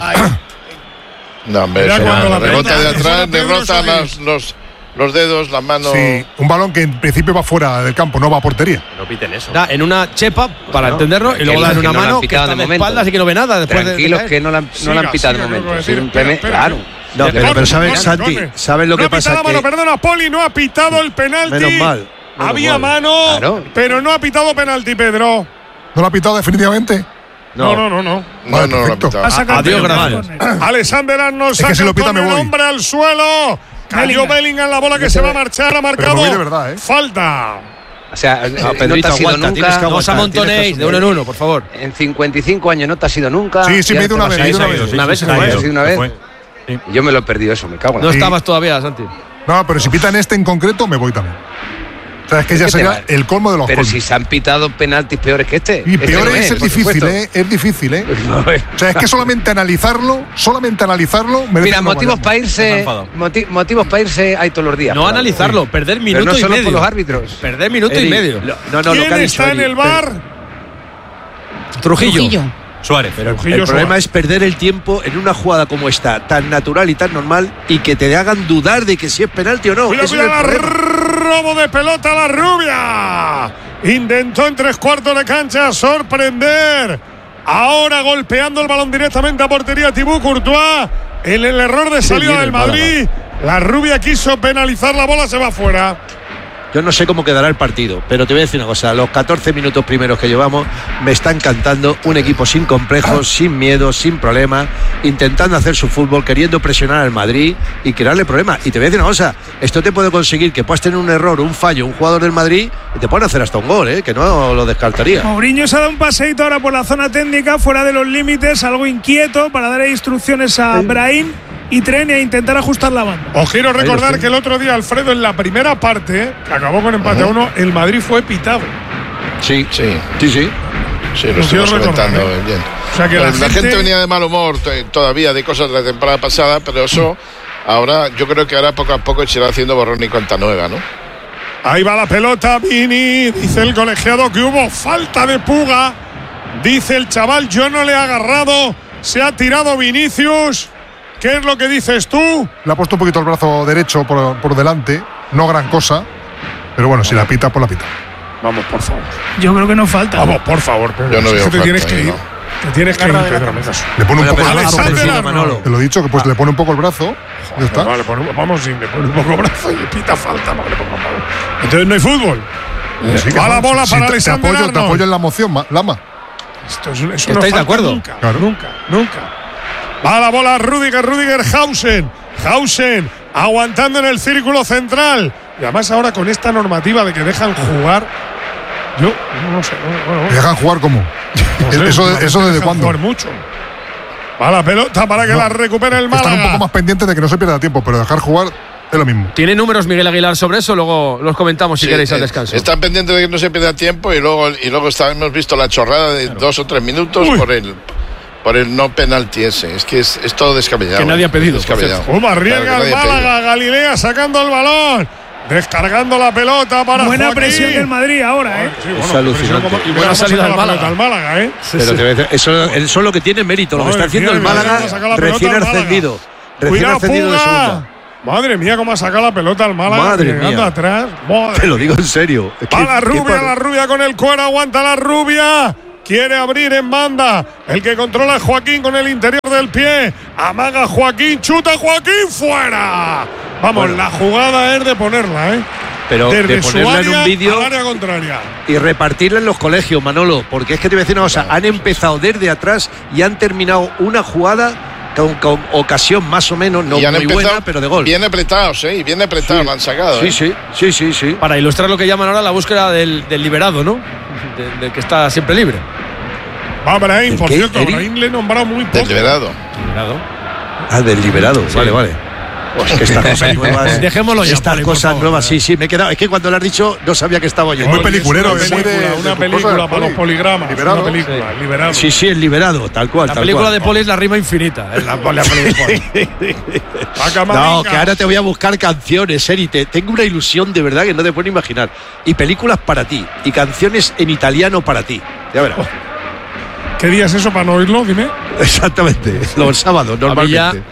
No, hombre, Mira eso, cuando la la rebota pelota- de atrás, Pedro derrota Solís. los, los, los dedos, la mano. Sí, un balón que en principio va fuera del campo, no va a portería. No piten eso. Da en una chepa, para No, entenderlo, y luego tranquilos, da en una que no la han mano que pitado está de de momento. espaldas y que no ve nada. Después Tranquilos, de, de que no la, han- no Siga, la han pitado de siga, momento. tengo que decir, Simplemente, espera, espera. claro. No, Le pero, pone, pero ¿sabes, pone, Santi? pone. ¿Sabes lo no que ha pasa? pitado Que mano, perdona, Poli, no ha pitado el penalti. menos mal. menos Había mal. mano, Claro. pero no ha pitado penalti, Pedro. ¿No lo ha pitado definitivamente? No, no, no, no. No, Vale, no, no, lo ha perfecto. pitado. Ha sacado Adiós, el gracias. córner. Alexander Arnold Es que saca si lo pita, con me el voy. hombre al suelo. Cayó Bellingham. Bellingham, la bola que se va a marchar, ha marcado. me voy de verdad, ¿eh? Falta. O sea, No, no Pedrito, te ha sido aguanta, tienes que nunca. no os aguantar, amontonéis tienes que de uno en uno, por favor. En cincuenta y cinco años no te ha sido nunca. Sí, sí, y me he ahora ido te una vas vez, a me he ir. ido una vez. Una vez se ¿Te fue. has ido una Se vez? fue. Y yo me lo he perdido eso, me cago en No la. estabas todavía, Santi. No, pero si pitan este en concreto, me voy también. O sea, es que ya ¿Qué te sería va? el colmo de los Pero colmos. si se han pitado penaltis peores que este. Y Este peor no es, es por difícil, supuesto. ¿eh? Es difícil, ¿eh? No, eh. O sea, es que solamente analizarlo, solamente analizarlo. merece Mira, un motivos orgasmo. para irse, moti- motivos para irse hay todos los días. No por analizarlo, algo. perder Pero minuto no y solo medio. por los árbitros. Perder minuto Eri, y medio. lo- no, no, lo ¿Quién que ha dicho está en Eri, el V A R? Trujillo. Trujillo. Suárez. Pero Trujillo el problema Suárez. es perder el tiempo en una jugada como esta, tan natural y tan normal, y que te hagan dudar de que si es penalti o no. Cuidado, Ese es el cuidado, problema. robo de pelota a la rubia. Intentó en tres cuartos de cancha sorprender. Ahora golpeando el balón directamente a portería Thibaut Courtois. En el error de salida viene del el Málaga. Madrid. La rubia quiso penalizar, la bola se va fuera. Yo no sé cómo quedará el partido, pero te voy a decir una cosa, los catorce minutos primeros que llevamos me está encantando un equipo sin complejos, sin miedo, sin problemas, intentando hacer su fútbol, queriendo presionar al Madrid y crearle problemas. Y te voy a decir una cosa, esto te puede conseguir que puedas tener un error, un fallo, un jugador del Madrid y te pueden hacer hasta un gol, ¿eh? Que no lo descartaría. Mourinho se ha dado un paseíto ahora por la zona técnica, fuera de los límites, algo inquieto, para dar instrucciones a Brahim y Tren a intentar ajustar la banda. Os quiero recordar Ahí que el otro día, Alfredo, en la primera parte, que acabó con empate a uno, el Madrid fue pitado. Sí, Sí, sí, sí. sí, lo Lo quiero estamos comentando recordar, ¿eh? bien. O sea que Bueno, la la, gente... gente- venía de mal humor t- todavía de cosas de la temporada pasada, pero eso ahora yo creo que ahora poco a poco se irá haciendo borrón y cuenta nueva, ¿no? Ahí va la pelota, Vini. Dice el colegiado que hubo falta de Puga. Dice el chaval, yo no le he agarrado. Se ha tirado Vinicius. ¿Qué es lo que dices tú? Le ha puesto un poquito el brazo derecho por, por delante, no gran cosa, pero bueno, si la pita, pues la pita. Vamos, por favor. Yo creo que no falta. Vamos, por favor, Pedro. Yo no Si es veo que te falta tienes que ahí, ir. ¿no? Te tienes que ir, Pedro. me caso. Le pone un poco el brazo. Alexander por encima. Arnold. Te lo he dicho, que pues le pone un poco el brazo. Ya está. Vale, pon- vamos, si le pone un poco brazo y le pita falta. No, que le ponga mano. Entonces no hay fútbol. Sí, que Va la no, bola sí, para te- te Alexander apoyo, te Arnold. apoyo en la moción, Ma- Lama. Esto es, eso no ¿Estáis de falta acuerdo? Nunca, Claro. nunca, nunca. Va la bola Rudiger, Rudiger, Hausen. Hausen aguantando en el círculo central. Y además ahora con esta normativa de que dejan jugar. Yo no, no sé. No, bueno, ¿Me dejan jugar cómo? no sé, ¿Eso, últimamente eso desde dejan cuándo? jugar mucho. Va la pelota para que No. la recupere el Están un Málaga. poco más pendientes de que no se pierda tiempo, pero dejar jugar es lo mismo. ¿Tiene números Miguel Aguilar sobre eso? Luego los comentamos si Sí, queréis al eh, descanso. Están pendientes de que no se pierda tiempo y luego, y luego está, hemos visto la chorrada de dos o tres minutos por el, por el no penalti ese. Es que es, es todo descabellado. Que nadie ha pedido, Descabellado. ¿Cómo arriesga Claro, que el nadie ha Málaga? Galilea sacando el balón. Descargando la pelota para Buena Joaquín. presión del Madrid ahora, ¿eh? Sí, Es bueno, alucinante. presión como- Y buena cómo salida saca al la Málaga. pelota al Málaga, ¿eh? Pero te voy a decir, eso, eso es lo que tiene mérito, lo que está Madre haciendo el mía, Málaga mira, saca la pelota recién al Málaga. ascendido. Recién Cuidado, ascendido de Puga. segunda. Madre mía, cómo ha sacado la pelota al Málaga. Madre llegando mía. atrás. Madre. Te lo digo en serio. Es que- Va la qué rubia, par- la rubia con el cuero, aguanta la rubia. Quiere abrir en banda. El que controla es Joaquín con el interior del pie. Amaga Joaquín, chuta Joaquín, fuera. Vamos, Bueno. la jugada es de ponerla, ¿eh? Pero de Desde su ponerla en un área vídeo al área contraria. y repartirla en los colegios, Manolo, porque es que te voy a decir una cosa, han empezado desde atrás y han terminado una jugada con, con ocasión más o menos, no Y han muy empezado buena, pero de gol. Bien apretados, ¿eh? Y bien apretados, Sí. lo han sacado. Sí, ¿eh? sí, sí, sí, sí. Para ilustrar lo que llaman ahora la búsqueda del, del liberado, ¿no? De- del que está siempre libre. Va Brahim, ¿El por qué, cierto, Eric? Brahim le he nombrado muy poco. Del liberado. Liberado. Ah, del liberado, vale, vale. Pues que estas cosas nuevas. Dejémoslo ya, Estas Poli, por cosas favor. nuevas, sí, sí, me he quedado. Es que cuando lo has dicho, no sabía que estaba yo. Es muy Porque peliculero, una es muy de- película, de una tus película cosas, para los Poli. poligramas. Liberado. Una película, liberado. Sí, sí, el liberado, tal cual. La tal película cual. de Poli es la rima infinita. Es la, la peli de Poli. Va Camavinga. No, que ahora te voy a buscar canciones, Eri. te- Tengo una ilusión de verdad que no te puedo imaginar. Y películas para ti. Y canciones en italiano para ti. Ya verás. ¿Qué día es eso para no oírlo? Dime. Exactamente. Los sábados, normalmente.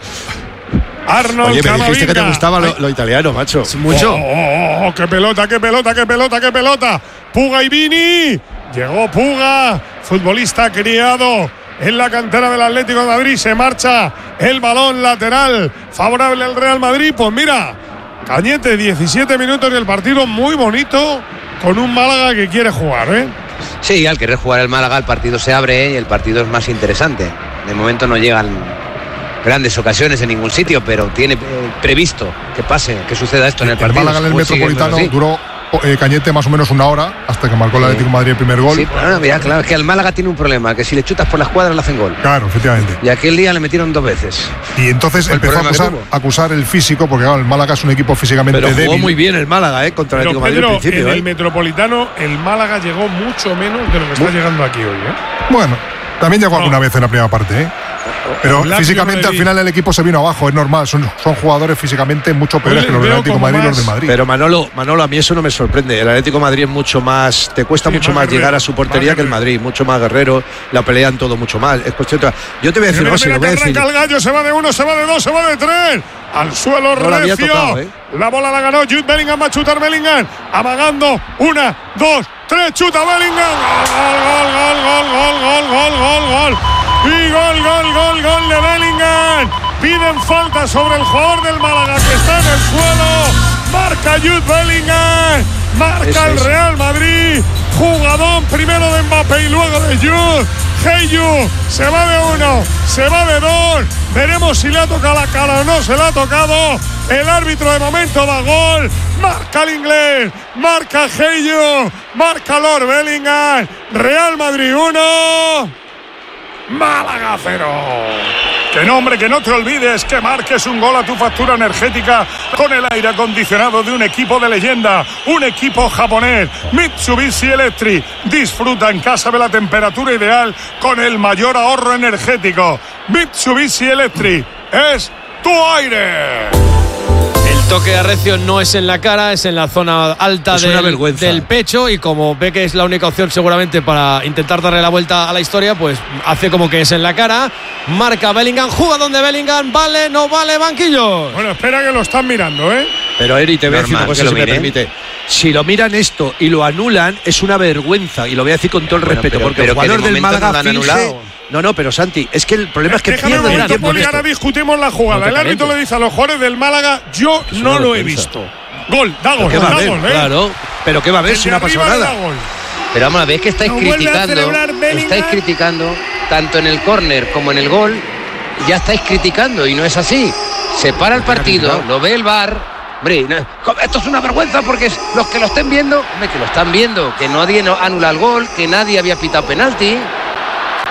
Arnold Oye, me dijiste que te Camavinga. gustaba lo, lo italiano, macho. Mucho. Oh, oh, oh, qué pelota, qué pelota, qué pelota, qué pelota. Puga y Vini. Llegó Puga, futbolista criado en la cantera del Atlético de Madrid. Se marcha el balón lateral favorable al Real Madrid. Pues mira, Cañete, diecisiete minutos del partido muy bonito con un Málaga que quiere jugar, ¿eh? Sí, al querer jugar el Málaga el partido se abre y el partido es más interesante. De momento no llegan grandes ocasiones en ningún sitio, pero tiene eh, previsto que pase, que suceda esto en el El partido. Málaga en el Pues sigue, Metropolitano sí. duró eh, Cañete más o menos una hora hasta que marcó el Atlético de Madrid el primer gol. Sí, pero no, mira, claro, es que el Málaga tiene un problema, que si le chutas por las cuadras le hacen gol. Claro, efectivamente. Y aquel día le metieron dos veces. Y entonces Fue el empezó a problema que acusar, tuvo. acusar el físico, porque claro, el Málaga es un equipo físicamente Pero jugó débil. muy bien el Málaga, ¿eh? Contra el Pero Atlético de Madrid Pedro, al principio, en el ¿eh? Metropolitano el Málaga llegó mucho menos de lo que está llegando aquí hoy, ¿eh? Bueno, también llegó alguna vez en la primera parte, ¿eh? Pero La físicamente primera al final el equipo se vino abajo, es normal. Son, son jugadores físicamente mucho peores les que los del veo Atlético de como Madrid y los más- del Madrid. Pero Manolo, Manolo, a mí eso no me sorprende. El Atlético de Madrid es mucho más, te cuesta Sí, mucho más más, guerrero, llegar a su portería más que el guerrero. Madrid, mucho más guerrero, la pelean todo mucho más. Es cuestión de- Yo te voy a decir, Mira, no, si mira lo voy a que decir. arranca el gallo, se va de uno, se va de dos, se va de tres. Al suelo No la había recio. tocado, ¿eh? La bola la ganó Jude Bellingham, va a chutar Bellingham. Amagando. Una, dos, tres, chuta Bellingham. Gol, gol, gol, gol, gol, gol, gol, gol. Y gol, gol, gol, gol de Bellingham. Piden falta sobre el jugador del Málaga que está en el suelo. Marca Jude Bellingham. Marca Eso el es. Real Madrid. Jugadón primero de Mbappé y luego de Jude. Heyu se va de uno, se va de dos. Veremos si le ha tocado la cara o no se le ha tocado. El árbitro de momento da gol. Marca el inglés, marca Heyu, marca Lord Bellingham. Real Madrid uno, Málaga cero. Que no, hombre, que no te olvides que marques un gol a tu factura energética con el aire acondicionado de un equipo de leyenda, un equipo japonés, Mitsubishi Electric. Disfruta en casa de la temperatura ideal con el mayor ahorro energético. Mitsubishi Electric es tu aire. El toque arrecio no es en la cara, es en la zona alta Es una del, vergüenza. del pecho, y como ve que es la única opción seguramente para intentar darle la vuelta a la historia, pues hace como que es en la cara. Marca Bellingham, jugadón de Bellingham, vale, no vale, banquillo. Bueno, espera que lo están mirando, ¿eh? Pero Eri, te voy a decir Normal una cosa que lo si me miren. permite. Si lo miran esto y lo anulan, es una vergüenza. Y lo voy a decir con todo el Bueno, respeto, pero- porque pero el que de jugador del momento Málaga no lo han finge. anulado. No, no, pero Santi, es que el problema es que Déjame un pierden el momento, tiempo en Poli, esto. ahora discutimos la jugada. No te El árbitro calientes. le dice a los jugadores del Málaga, yo Es no una lo he vergüenza. visto. Gol, da ¿Pero gol, qué va a da haber? gol, ¿eh? Claro, pero ¿qué va a haber El si de no ha pasado arriba le nada? da gol. Pero vamos a ver, es que estáis No vuelve a criticando, celebrar Bellingham. estáis criticando tanto en el córner como en el gol, ya estáis criticando y no es así. Se para el partido, lo ve el V A R. Hombre, no, esto es una vergüenza porque es- los que lo estén viendo, hombre, que lo están viendo, que nadie no anula el gol, que nadie había pitado penalti.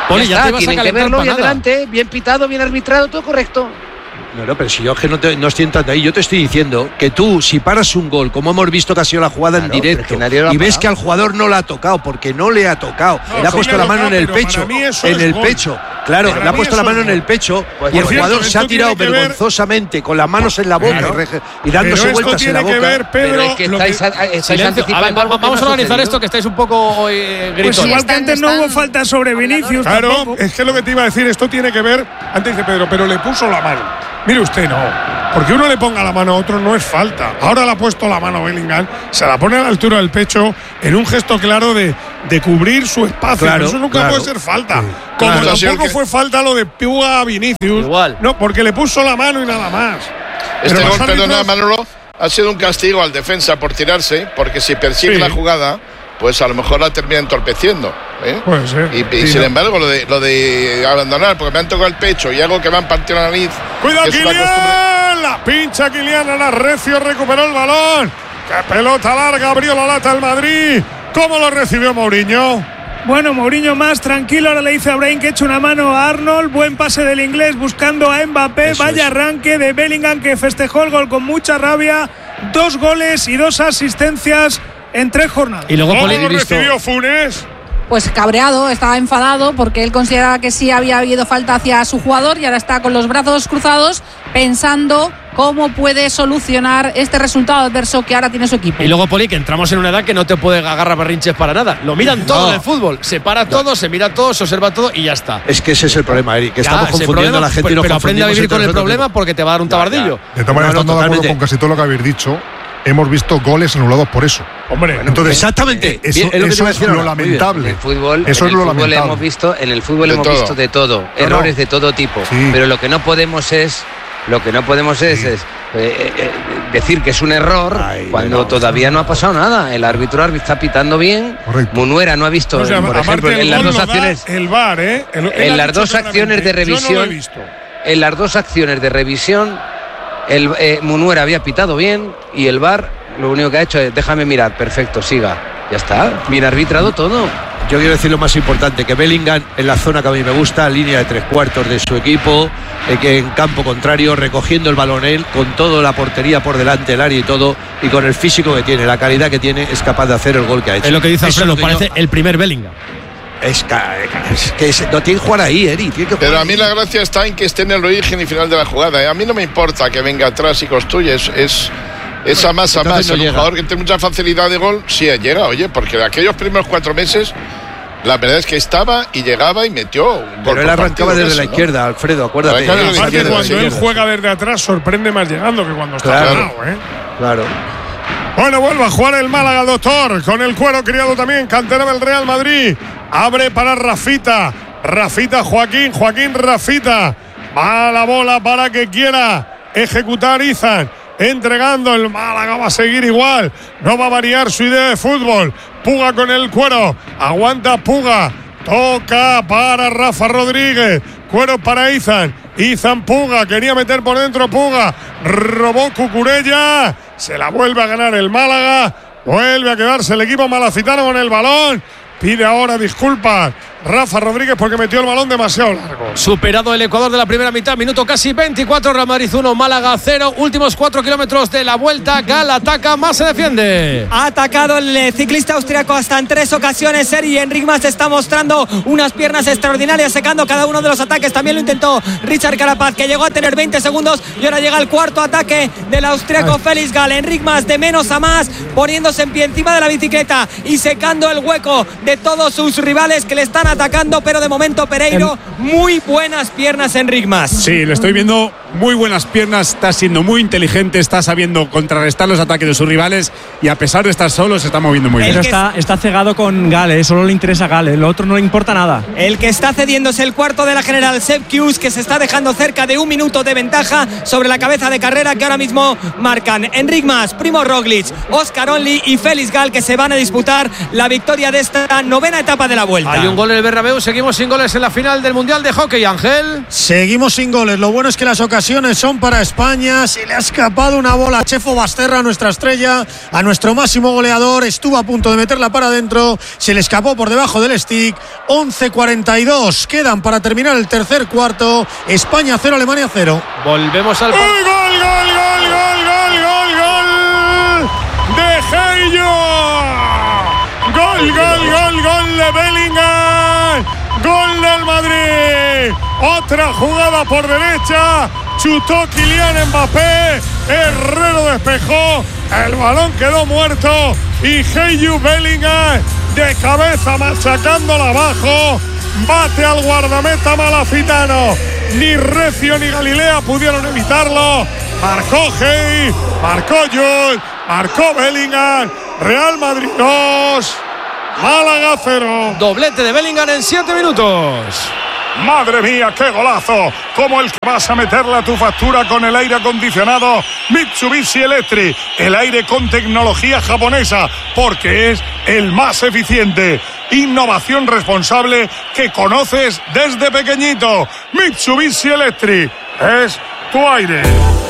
Poli, ya, ya te vas tienen a que verlo y nada. adelante, bien pitado, bien arbitrado, todo correcto. No, no, pero si yo es que no, te, no estoy entrando ahí, yo te estoy diciendo que tú, si paras un gol, como hemos visto que ha sido la jugada claro, en directo, y ves que al jugador no le ha tocado, porque no le ha tocado, no, le ha puesto la mano en el pecho, en el gol. pecho, claro, para le ha puesto la mano en el pecho, pues y el cierto, jugador se ha tirado vergonzosamente con las manos en la boca claro. y, y dándose vueltas en la boca. Ver, Pedro, pero es que estáis, que... estáis anticipando. A ver, vamos a organizar esto, que estáis un poco eh, gritones. Pues igual que antes no hubo falta sobre Vinicius. Claro, tampoco. Es que lo que te iba a decir, esto tiene que ver, antes dice Pedro, pero le puso la mano. Mire usted, no. Porque uno le ponga la mano a otro no es falta. Ahora le ha puesto la mano a Bellingham, se la pone a la altura del pecho en un gesto claro de, de cubrir su espacio. Claro, eso nunca claro. puede ser falta. Sí. Como Claro, tampoco que... fue falta lo de Puga a Vinicius. Igual. No, porque le puso la mano y nada más. Este Pero gol, los perdona, árbitros... Manolo, ha sido un castigo al defensa por tirarse, porque si persigue Sí. la jugada, pues a lo mejor la termina entorpeciendo. ¿eh? Puede ser. Y, y Sí, sin no. embargo, lo de, lo de abandonar, porque me han tocado el pecho y algo que me han partido la nariz. ¡Cuidado, que es una costumbre. Kylian! La pincha Kylian, Ana Recio recuperó el balón. ¡Qué pelota larga! Abrió la lata el Madrid. ¿Cómo lo recibió Mourinho? Bueno, Mourinho más tranquilo, ahora le dice a Brahim que eche una mano a Arnold, buen pase del inglés buscando a Mbappé, Eso vaya es. arranque de Bellingham que festejó el gol con mucha rabia, dos goles y dos asistencias en tres jornadas. Y luego ¿Cómo Poli, lo visto... recibió Funes? Pues cabreado, estaba enfadado porque él consideraba que sí había habido falta hacia su jugador y ahora está con los brazos cruzados pensando cómo puede solucionar este resultado adverso que ahora tiene su equipo. Y luego, Poli, que entramos en una edad que no te puede agarrar berrinches para nada. Lo miran todo no. en el fútbol. Se para no. todo, se mira todo, se observa todo y ya está. Es que ese es el problema, Eric, que ya, estamos confundiendo problema, a la gente pero, y nos pero aprende a vivir con el problema tiempo. porque te va a dar un tabardillo. De todas maneras, estando de acuerdo con casi todo lo que habéis dicho, hemos visto goles anulados por eso. Hombre, bueno, entonces exactamente. Eso, Bien, es lo, eso es lo lamentable. En el fútbol, eso en es lo el fútbol lamentable. hemos visto, en el fútbol de hemos todo. visto de todo, no, errores no. de todo tipo. Sí. Pero lo que no podemos es, lo que no podemos es, sí. es eh, eh, decir que es un error Ay, cuando no, todavía no ha pasado nada. El árbitro está pitando bien. Correcto. Munuera no ha visto, o sea, por ejemplo, en las dos acciones, el V A R, ¿eh? El, en las dos acciones de revisión, no en las dos acciones de revisión, el eh, Munuera había pitado bien y el V A R lo único que ha hecho es déjame mirar, perfecto, siga. Ya está, bien arbitrado todo. Yo quiero decir lo más importante, que Bellingham en la zona que a mí me gusta, línea de tres cuartos de su equipo, eh, que en campo contrario, recogiendo el balón él, con toda la portería por delante, el área y todo, y con el físico que tiene, la calidad que tiene, es capaz de hacer el gol que ha hecho. Es lo que dice Alfredo, que parece yo... el primer Bellingham. Es que, es que es, no tiene que jugar ahí, Eri. Tiene que jugar Pero a mí ahí. la gracia está en que esté en el origen y final de la jugada. ¿eh? A mí no me importa que venga atrás y construya, es... es esa masa más, no el llega. Jugador que tiene mucha facilidad de gol, sí llega, oye, porque de aquellos primeros cuatro meses, la verdad es que estaba y llegaba y metió un gol. Pero él arrancaba desde eso, la ¿no? izquierda, Alfredo, acuérdate. Claro, Aparte, izquierda, cuando él izquierda, juega desde atrás, sorprende más llegando que cuando está Claro. parado, ¿eh? Claro. Bueno, vuelve a jugar el Málaga, doctor, con el cuero criado también, cantera del Real Madrid. Abre para Rafita. Rafita, Joaquín, Joaquín, Rafita. Va la bola para que quiera ejecutar Izan. Entregando, el Málaga va a seguir igual. No va a variar su idea de fútbol. Puga con el cuero. Aguanta Puga. Toca para Rafa Rodríguez. Cuero para Izan. Izan Puga. Quería meter por dentro Puga. Robó Cucurella. Se la vuelve a ganar el Málaga. Vuelve a quedarse el equipo malacitano con el balón. Pide ahora disculpas Rafa Rodríguez porque metió el balón demasiado largo. Superado el Ecuador de la primera mitad, minuto casi veinticuatro, Real Madrid uno, Málaga cero, últimos cuatro kilómetros de la vuelta. Gal ataca, más se defiende. Ha atacado el ciclista austriaco hasta en tres ocasiones. Seri Enric Mas está mostrando unas piernas extraordinarias, secando cada uno de los ataques. También lo intentó Richard Carapaz, que llegó a tener veinte segundos y ahora llega el cuarto ataque del austriaco Ay. Félix Gal. Enric Mas de menos a más, poniéndose en pie encima de la bicicleta y secando el hueco de todos sus rivales que le están atacando, pero de momento Pereiro, muy buenas piernas Enric Mas. Sí, le estoy viendo muy buenas piernas, está siendo muy inteligente, está sabiendo contrarrestar los ataques de sus rivales y a pesar de estar solo se está moviendo muy bien. Pero está, está cegado con Gale, solo le interesa Gale, lo otro no le importa nada. El que está cediendo es el cuarto de la general, Sepp Kuss, que se está dejando cerca de un minuto de ventaja sobre la cabeza de carrera que ahora mismo marcan Enric Mas, Primo Roglic, Oscar Only y Félix Gal, que se van a disputar la victoria de esta novena etapa de la vuelta. Hay un gol en el Bernabéu. Seguimos sin goles en la final del Mundial de Hockey, Ángel. Seguimos sin goles. Lo bueno es que las ocasiones son para España. Se le ha escapado una bola a Chefo Basterra, nuestra estrella, a nuestro máximo goleador. Estuvo a punto de meterla para adentro. Se le escapó por debajo del stick. once cuarenta y dos quedan para terminar el tercer cuarto. España cero, Alemania cero. Volvemos al... ¡Gol, gol, gol, gol, gol, gol, gol, gol! ¡De Heyo! ¡Gol, gol, gol, gol de Bellingham! ¡Gol del Madrid! Otra jugada por derecha. Chutó Kylian Mbappé. Herrero despejó. El balón quedó muerto. Y Heyu Bellingham de cabeza machacándola abajo. Bate al guardameta malacitano. Ni Recio ni Galilea pudieron evitarlo. Marcó Hey, marcó Jules, marcó Bellingham. Real Madrid dos, Málaga cero. Doblete de Bellingham en siete minutos. Madre mía, qué golazo. Como el que vas a meterle a tu factura con el aire acondicionado Mitsubishi Electric. El aire con tecnología japonesa, porque es el más eficiente. Innovación responsable que conoces desde pequeñito. Mitsubishi Electric es tu aire.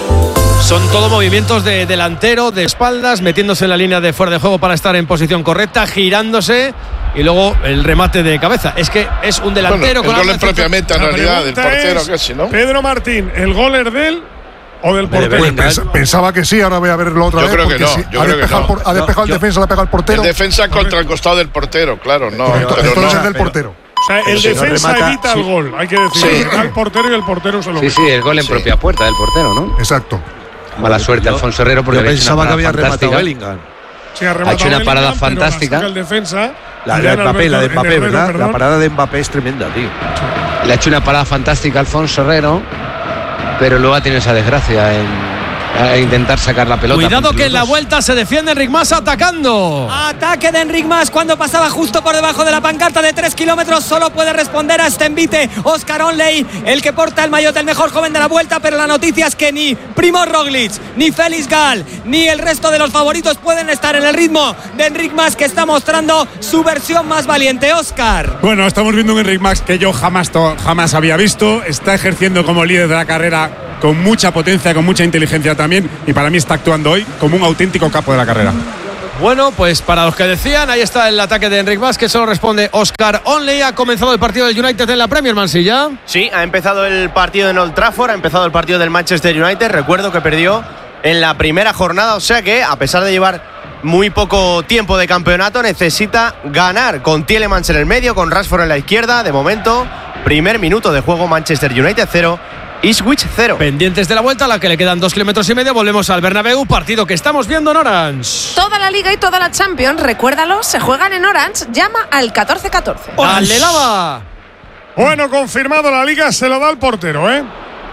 Son todo movimientos de delantero, de espaldas, metiéndose en la línea de fuera de juego para estar en posición correcta, girándose y luego el remate de cabeza. Es que es un delantero bueno, el con gol es propiamente en realidad del portero, casi, ¿no? Pedro Martín, ¿el gol es de él o del portero? Pues pens- pensaba que sí, ahora voy a verlo otra yo vez. Creo que no, si yo ha creo que despejado, no. por, ha despejado no, el defensa, le ha pegado al portero. El defensa contra el costado del portero, claro, no. Correcto, pero entonces no, es del pero, portero. O sea, el si defensa no remata, evita sí. el gol, hay que decir. Sí. Al portero y el portero se lo Sí, ve. sí, el gol en Sí. propia puerta del portero, ¿no? Exacto. Mala suerte yo, Alfonso Herrero porque yo pensaba que había rematado fantástica. Bellingham. Sí, ha, Ha hecho una Bellingham, parada pero fantástica. la saca el defensa. La de Julián Mbappé, la de Alberto- Mbappé, Herrero, ¿verdad? perdón. La parada de Mbappé es tremenda, tío. Le ha hecho una parada fantástica Alfonso Herrero, pero luego ha tenido esa desgracia en a intentar sacar la pelota. Cuidado que en la dos. vuelta se defiende Enric Mas atacando. Ataque de Enric Mas cuando pasaba justo por debajo de la pancarta de tres kilómetros. Solo puede responder a este envite Oscar Onley, el que porta el maillot del mejor joven de la vuelta. Pero la noticia es que ni Primož Roglic, ni Félix Gall, ni el resto de los favoritos pueden estar en el ritmo de Enric Mas, que está mostrando su versión más valiente. Oscar. Bueno, estamos viendo un Enric Mas que yo jamás, to- jamás había visto. Está ejerciendo como líder de la carrera con mucha potencia, con mucha inteligencia también. Y para mí está actuando hoy como un auténtico capo de la carrera. Bueno, pues para los que decían, ahí está el ataque de Enric Mas, que solo responde Oscar Onley. Ha comenzado el partido del United en la Premier, Mansilla. Sí, ha empezado el partido en Old Trafford, ha empezado el partido del Manchester United. Recuerdo que perdió en la primera jornada, o sea que a pesar de llevar muy poco tiempo de campeonato, necesita ganar con Tielemans en el medio, con Rashford en la izquierda. De momento, primer minuto de juego, Manchester United cero, Ipswich cero. Pendientes de la vuelta, a la que le quedan dos kilómetros y medio, volvemos al Bernabéu, partido que estamos viendo en Orange. Toda la Liga y toda la Champions, recuérdalo, se juegan en Orange. Llama al catorce catorce. ¡Dale, Lava! Bueno, confirmado la liga, se lo da al portero, ¿eh?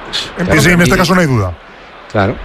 Y sí, en este caso no hay duda. Claro.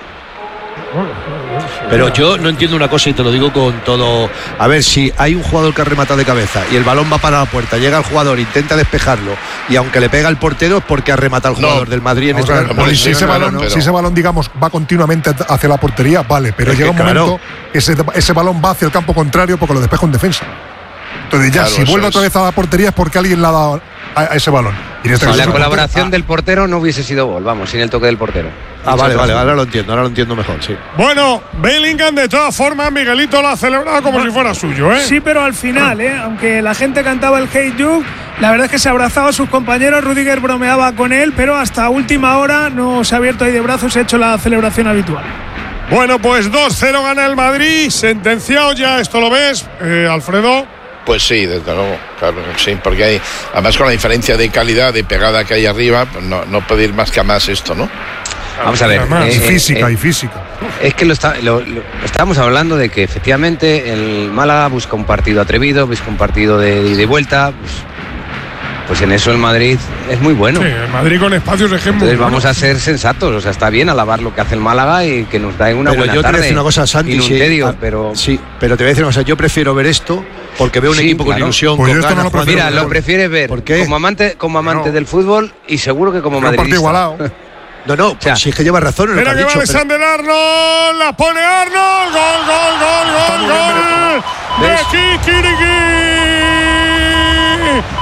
Pero yo no entiendo una cosa y te lo digo con todo. A ver, si hay un jugador que ha rematado de cabeza y el balón va para la puerta, llega el jugador, intenta despejarlo y aunque le pega el portero es porque ha rematado el jugador No. del Madrid en O este sea, caso. si, ese no, balón, no, pero- si ese balón, digamos, va continuamente hacia la portería, vale, pero Es llega que un claro. momento que ese, ese balón va hacia el campo contrario porque lo despeja un defensa. Entonces ya, Claro, si eso vuelve es. otra vez a la portería es porque alguien le ha dado a, a ese balón. Y en este Si caso la es el colaboración portero. del portero no hubiese sido gol, vamos, sin el toque del portero. Ah, vale, vale, ahora lo entiendo, ahora lo entiendo mejor, sí. Bueno, Bellingham de todas formas, Miguelito lo ha celebrado como si fuera suyo, ¿eh? Sí, pero al final, ¿eh? Aunque la gente cantaba el Hey Jude, la verdad es que se abrazaba a sus compañeros, Rudiger bromeaba con él, pero hasta última hora no se ha abierto ahí de brazos y ha hecho la celebración habitual. Bueno, pues dos cero gana el Madrid, sentenciado ya, ¿esto lo ves, eh, Alfredo? Pues sí, desde luego, claro, sí, porque hay, además con la diferencia de calidad, de pegada que hay arriba, pues no, no puede ir más que a más esto, ¿no? Vamos a ver. Además, eh, y eh, física, eh, y física. Es que lo, está, lo, lo- estábamos hablando de que efectivamente el Málaga busca un partido atrevido, busca un partido de ida y vuelta. Pues, pues en eso el Madrid es muy bueno. Sí, el Madrid con espacios de ejemplo. Entonces vamos a ser sensatos, o sea, está bien alabar lo que hace el Málaga y que nos da una Pero buena yo te voy a tarde. decir una cosa, Santi, y no sí, un tedio, ah, pero sí, pero te voy a decir una cosa, yo prefiero ver esto porque veo un Sí, equipo con claro. ilusión, Pues yo con esto no ganas, lo jugando prefiero mira, ver. lo prefieres ver ¿Por qué? como amante, como amante No. del fútbol y seguro que como Un partido madridista. igualado. No, no, pues si es que lleva razón en lo que Mira has que va dicho. pero- Alexander Arnold, la pone Arnold, gol, gol, gol, gol, gol de Kikiriki.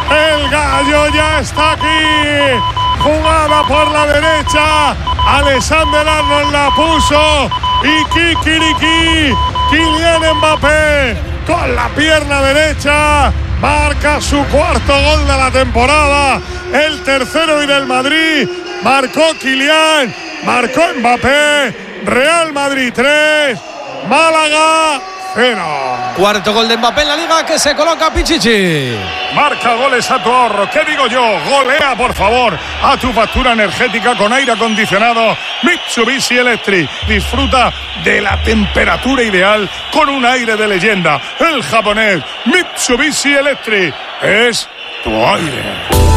El gallo ya está aquí. Jugada por la derecha. Alexander Arnold la puso. Y Kikiriki. Kylian Mbappé con la pierna derecha. Marca su cuarto gol de la temporada. El tercero y del Madrid. Marcó Kylian. Marcó Mbappé. Real Madrid tres. Málaga cero. Cuarto gol de Mbappé en la Liga que se coloca Pichichi. Marca goles a tu ahorro. ¿Qué digo yo? Golea, por favor, a tu factura energética con aire acondicionado Mitsubishi Electric. Disfruta de la temperatura ideal con un aire de leyenda. El japonés Mitsubishi Electric es tu aire.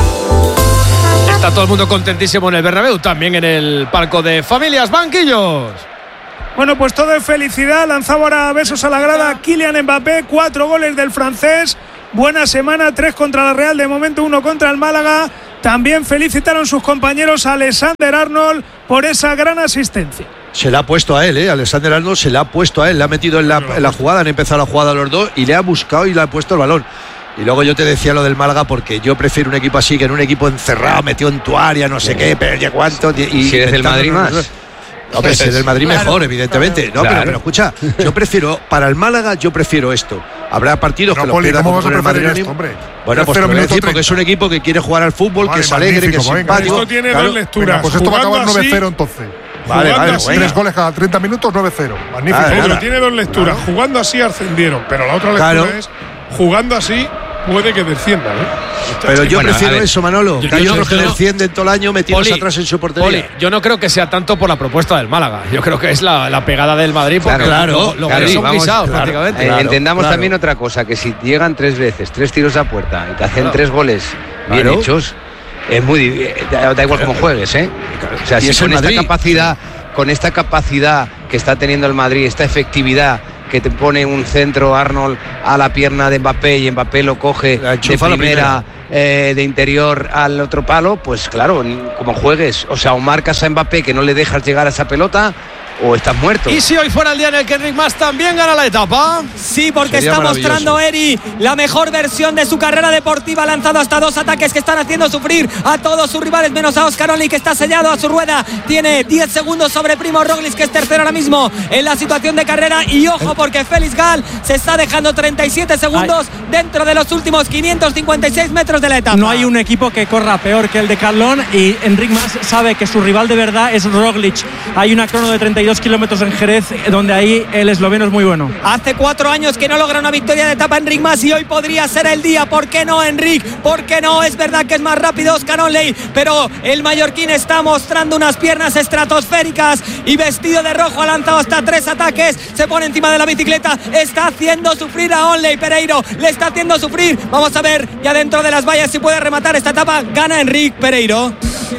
Está todo el mundo contentísimo en el Bernabéu, también en el palco de familias, banquillos. Bueno, pues todo es felicidad. Lanzaba ahora besos a la grada Kylian Mbappé. Cuatro goles del francés. Buena semana, tres contra la Real, de momento uno contra el Málaga. También felicitaron sus compañeros a Alexander Arnold por esa gran asistencia. Se la ha puesto a él, ¿eh? Alexander Arnold se la ha puesto a él. Le ha metido en la, en la jugada, han empezado la jugada los dos y le ha buscado y le ha puesto el balón. Y luego yo te decía lo del Málaga porque yo prefiero un equipo así que en un equipo encerrado, metido en tu área, no sé qué, pero ya cuánto. Y si eres del Madrid más. No, pero si es del Madrid claro, mejor, evidentemente. No, claro. pero, pero escucha, yo prefiero, para el Málaga, yo prefiero esto. Habrá partidos pero que los pierda como con el Madrid. Esto, hombre? Bueno, pues te voy a decir, porque es un equipo que quiere jugar al fútbol, vale, que es alegre, que es simpático. Esto tiene claro. dos lecturas. Venga, pues esto va a acabar nueve cero entonces. Vale, vale, así, tres goles cada treinta minutos, nueve cero. Magnífico. Ah, pero tiene dos lecturas. Claro. Jugando así ascendieron, pero la otra lectura claro. es jugando así puede que desciendan, ¿eh? Pero yo bueno, prefiero eso, Manolo. Yo, que hay yo, otros yo, que descienden todo el año metidos atrás en su portería. Poli, yo no creo que sea tanto por la propuesta del Málaga. Yo creo que es la, la pegada del Madrid. Porque claro, lo, lo claro, son vamos, pisados claro, prácticamente. Eh, claro, entendamos claro. también otra cosa, que si llegan tres veces, tres tiros a puerta y te hacen claro. tres goles bien claro. hechos, es muy da, da igual cómo juegues, ¿eh? O sea, si con esta capacidad, con esta capacidad que está teniendo el Madrid, esta efectividad que te pone un centro Arnold a la pierna de Mbappé y Mbappé lo coge de primera, primera. Eh, de interior al otro palo, pues claro, como juegues, o sea, o marcas a Mbappé que no le dejas llegar a esa pelota o estás muerto. ¿Y si hoy fuera el día en el que Enric Mas también gana la etapa? Sí, porque Sería está mostrando Eri la mejor versión de su carrera deportiva. Ha lanzado hasta dos ataques que están haciendo sufrir a todos sus rivales, menos a Oscar Only, que está sellado a su rueda. Tiene diez segundos sobre Primo Roglic, que es tercero ahora mismo en la situación de carrera. Y ojo, porque Félix Gal se está dejando treinta y siete segundos Ay. dentro de los últimos quinientos cincuenta y seis metros de la etapa. No hay un equipo que corra peor que el de Carlón, y Enric Mas sabe que su rival de verdad es Roglic. Hay una crono de treinta y dos kilómetros en Jerez, donde ahí el esloveno es muy bueno. Hace cuatro años que no logra una victoria de etapa Enric Mas, y hoy podría ser el día. ¿Por qué no, Enric? ¿Por qué no? Es verdad que es más rápido Oscar Onley, pero el mallorquín está mostrando unas piernas estratosféricas y vestido de rojo ha lanzado hasta tres ataques. Se pone encima de la bicicleta, está haciendo sufrir a Onley. Pereiro le está haciendo sufrir. Vamos a ver ya dentro de las vallas si puede rematar esta etapa. Gana Enric Pereiro.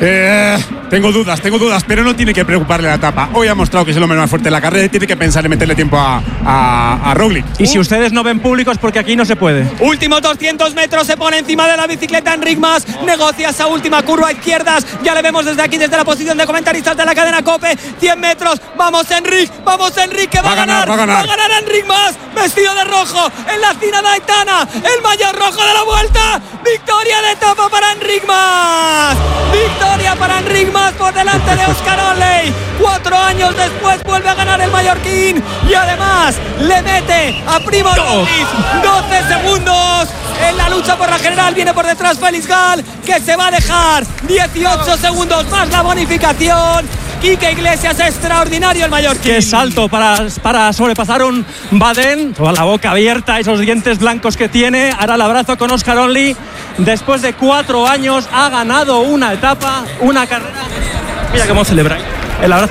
Eh, tengo dudas, tengo dudas, pero no tiene que preocuparle la etapa. Hoy ha mostrado que es el hombre más fuerte de la carrera y tiene que pensar en meterle tiempo a, a, a Roglic. Y si ustedes no ven públicos, porque aquí no se puede. Últimos doscientos metros, se pone encima de la bicicleta Enric Mas, negocia esa última curva a izquierdas. Ya le vemos desde aquí, desde la posición de comentaristas de la cadena COPE. cien metros, vamos Enric, vamos Enric, que va, va a ganar, va a ganar, va a ganar Enric Mas, vestido de rojo en la Cina de Aitana, el mayor rojo de la vuelta. Victoria de etapa para Enric Mas. Victoria para Enric Mas por delante de Oscar Onley. Cuatro años después vuelve a ganar el mallorquín y además le mete a Primo Roglic doce segundos en la lucha por la general. Viene por detrás Félix Gal, que se va a dejar dieciocho segundos más la bonificación. Quique Iglesias, extraordinario el mallorquín. Qué salto para, para sobrepasar un Baden, toda la boca abierta, esos dientes blancos que tiene. Ahora el abrazo con Oscar Onley. Después de cuatro años ha ganado una etapa, una carrera. Mira cómo celebra el abrazo.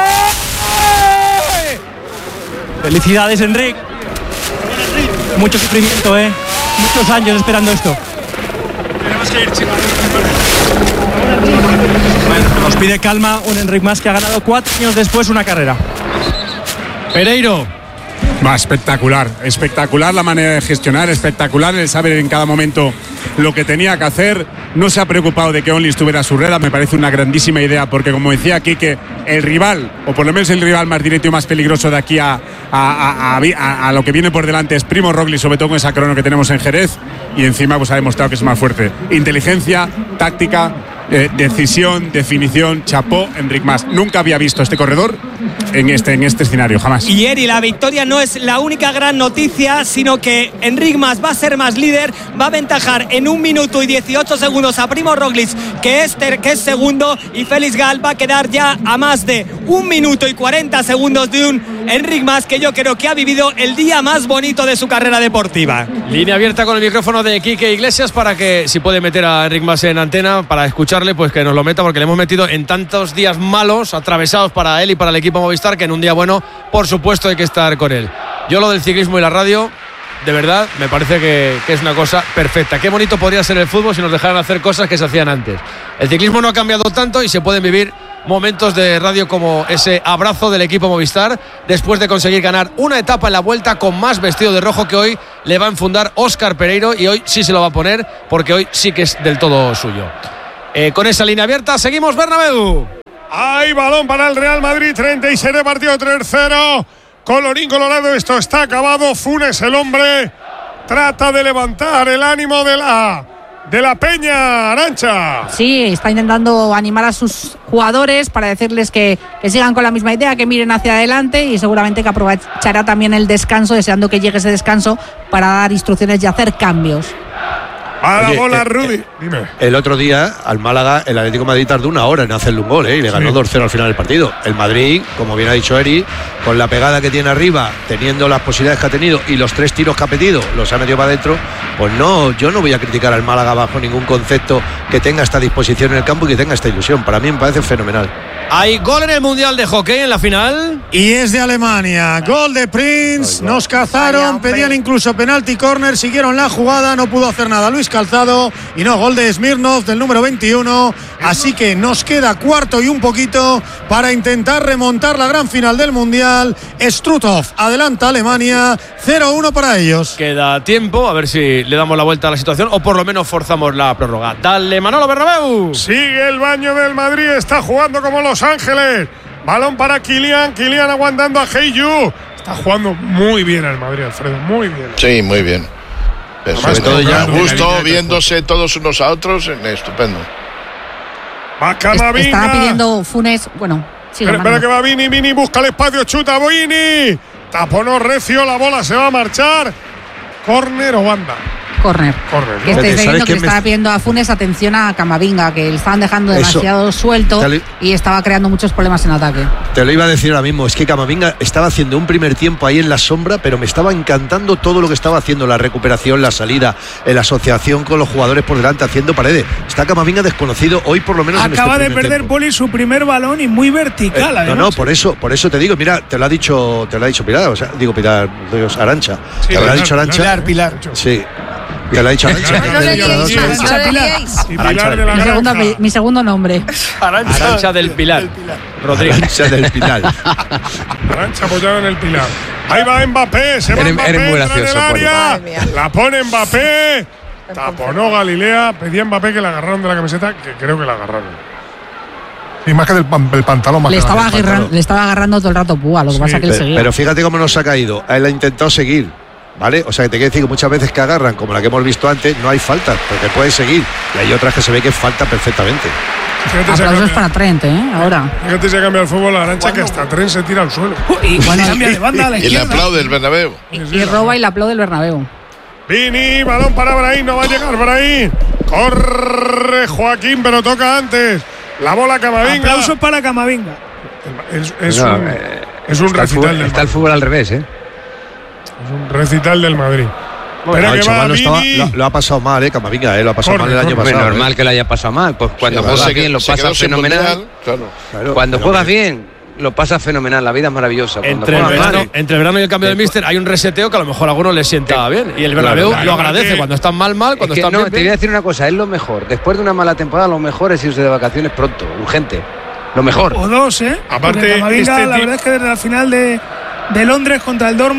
Felicidades, Enric. Mucho sufrimiento, eh. Muchos años esperando esto. Tenemos que ir, chicos. Bueno, nos pide calma un Enric Mas que ha ganado cuatro años después una carrera. Pereiro, Va, espectacular, espectacular la manera de gestionar, espectacular el saber en cada momento lo que tenía que hacer. No se ha preocupado de que Only estuviera a su rueda, me parece una grandísima idea, porque como decía aquí, que el rival, o por lo menos el rival más directo y más peligroso de aquí a, a, a, a, a lo que viene por delante es Primo Roglic, sobre todo con esa crono que tenemos en Jerez, y encima pues ha demostrado que es más fuerte. Inteligencia, táctica, eh, decisión, definición, chapó, Enric Mas. Nunca había visto este corredor en este, en este escenario, jamás. Y Eri, la victoria no es la única gran noticia, sino que Enric Mas va a ser más líder, va a aventajar en un minuto y dieciocho segundos a Primo Roglic, que es, ter, que es segundo, y Félix Gal va a quedar ya a más de un minuto y cuarenta segundos de un Enric Mas que yo creo que ha vivido el día más bonito de su carrera deportiva. Línea abierta con el micrófono de Quique Iglesias para que, si puede meter a Enric Mas en antena para escucharle, pues que nos lo meta, porque le hemos metido en tantos días malos, atravesados para él y para el equipo Movistar, que en un día bueno, por supuesto, hay que estar con él. Yo lo del ciclismo y la radio, de verdad, me parece que, que es una cosa perfecta. Qué bonito podría ser el fútbol si nos dejaran hacer cosas que se hacían antes. El ciclismo no ha cambiado tanto y se pueden vivir momentos de radio como ese abrazo del equipo Movistar después de conseguir ganar una etapa en la Vuelta con más vestido de rojo, que hoy le va a enfundar Óscar Pereiro, y hoy sí se lo va a poner porque hoy sí que es del todo suyo. Eh, con esa línea abierta seguimos, Bernabéu. Hay balón para el Real Madrid, treinta y seis de partido, tres cero. Colorín colorado, esto está acabado. Funes, el hombre, trata de levantar el ánimo de la, de la Peña, Arantxa. Sí, está intentando animar a sus jugadores para decirles que, que sigan con la misma idea, que miren hacia adelante, y seguramente que aprovechará también el descanso, deseando que llegue ese descanso para dar instrucciones y hacer cambios. A la Oye, bola, eh, Rudy. eh, Dime. El otro día, al Málaga, el Atlético de Madrid tardó una hora en hacerle un gol, ¿eh? Y le ganó Sí. dos cero al final del partido. El Madrid, como bien ha dicho Eri, con la pegada que tiene arriba, teniendo las posibilidades que ha tenido y los tres tiros que ha pedido, los ha metido para adentro, pues no, yo no voy a criticar al Málaga bajo ningún concepto que tenga esta disposición en el campo y que tenga esta ilusión. Para mí me parece fenomenal. Hay gol en el Mundial de Hockey en la final. Y es de Alemania. Gol de Prince. Nos cazaron, pedían incluso penalti córner, siguieron la jugada, no pudo hacer nada Luis Calzado. Y no, gol de Smirnov del número veintiuno. Así que nos queda cuarto y un poquito para intentar remontar la gran final del Mundial. Struthof adelanta a Alemania, cero uno para ellos. Queda tiempo, a ver si le damos la vuelta a la situación o por lo menos forzamos la prórroga. Dale, Manolo Bernabéu. Sigue el baño del Madrid, está jugando como Los Ángeles. Balón para Kylian, Kylian aguantando a Heiyu. Está jugando muy bien el Madrid, Alfredo, muy bien. Sí, muy bien. Pero sobre todo ya a gusto, viéndose todos unos a otros, estupendo. Va Camavinga. Estaba pidiendo Funes, bueno, sí. Espera, espera que va Vini, Vini busca el espacio, chuta Vini. Taponó recio, la bola se va a marchar. Córner o banda. Córner. Córner, ¿no? Que estáis diciendo que le me... estaba pidiendo a Funes atención a Camavinga, que le estaban dejando demasiado Eso. suelto Dale. y estaba creando muchos problemas en ataque. Te lo iba a decir ahora mismo, es que Camavinga estaba haciendo un primer tiempo ahí en la sombra, pero me estaba encantando todo lo que estaba haciendo, la recuperación, la salida, la asociación con los jugadores por delante, haciendo paredes. Está Camavinga desconocido hoy, por lo menos. Acaba en este de perder tiempo. Poli su primer balón y muy vertical, Eh, además. no, no, por eso, por eso te digo, mira, te lo ha dicho, te lo ha dicho Pilar, o sea, digo Pilar, Dios, Arantxa. Sí, te lo ha Pilar, dicho Arantxa. Pilar, Pilar. Sí. Te lo ha dicho Arantxa. No le liéis más, no le liéis. Y Pilar de la Mi segundo, Granja. mi segundo nombre. Arantxa del Pilar. Rodríguez. Arantxa del Pilar. Arantxa apoyado en el Pilar. Ahí va Mbappé, se va Eres- Mbappé, eres muy entra en el gracioso, Poli. área. Madre mía. La pone Mbappé. Taponó Galilea, pedía Mbappé que la agarraron de la camiseta, que creo que la agarraron. Y más que del, pan- del pantalón, más Le que estaba, del agarran- pantalón. le estaba agarrando todo el rato púa, lo que Sí, pasa que él Pero, seguía. pero fíjate cómo nos ha caído. Él ha intentado seguir, ¿vale? O sea, que te quiero decir que muchas veces que agarran, como la que hemos visto antes, no hay falta, porque puede seguir. Y hay otras que se ve que falta perfectamente. Fíjate si ha Aplausos cambiado- para Trent, ¿eh? Ahora. fíjate si ha cambiado el fútbol a Arantxa, que hasta Tren se tira al suelo. Y cambia de banda a la Y le izquierda. aplaude el Bernabéu. Y roba y le aplaude el Bernabéu. Vini, balón para Brahim, no va a llegar Brahim. Corre Joaquín, pero toca antes. La bola Camavinga. Aplausos para Camavinga. Es, es No, un, eh, es un está el recital fútbol, del está el Madrid. fútbol al revés, ¿eh? Es un recital del Madrid. Espera No, que el va chaval lo, estaba- Vini. lo- lo ha pasado mal, ¿eh? Camavinga, ¿eh? Lo ha pasado Corre, mal el año corre. pasado. Hombre, normal ¿eh? que lo haya pasado mal. Pues cuando Sí, juegas además, bien lo Se quedó pasas sin fenomenal. mundial, claro. Claro, Cuando pero- juegas bien, lo pasas fenomenal. La vida es maravillosa. Cuando Entre el, juegas verano, mal, entre el verano y el cambio del míster hay un reseteo que a lo mejor a algunos les sienta bien. Y el Bernabéu claro, lo claro. agradece. Cuando están mal, mal. Cuando es que están no, bien, te voy bien. a decir una cosa, es lo mejor. Después de una mala temporada, lo mejor es irse de vacaciones pronto, urgente. Lo mejor. O dos, ¿eh? Aparte, Porque Camavinga, este la ti- verdad es que desde la final de, de Londres contra el Dortmund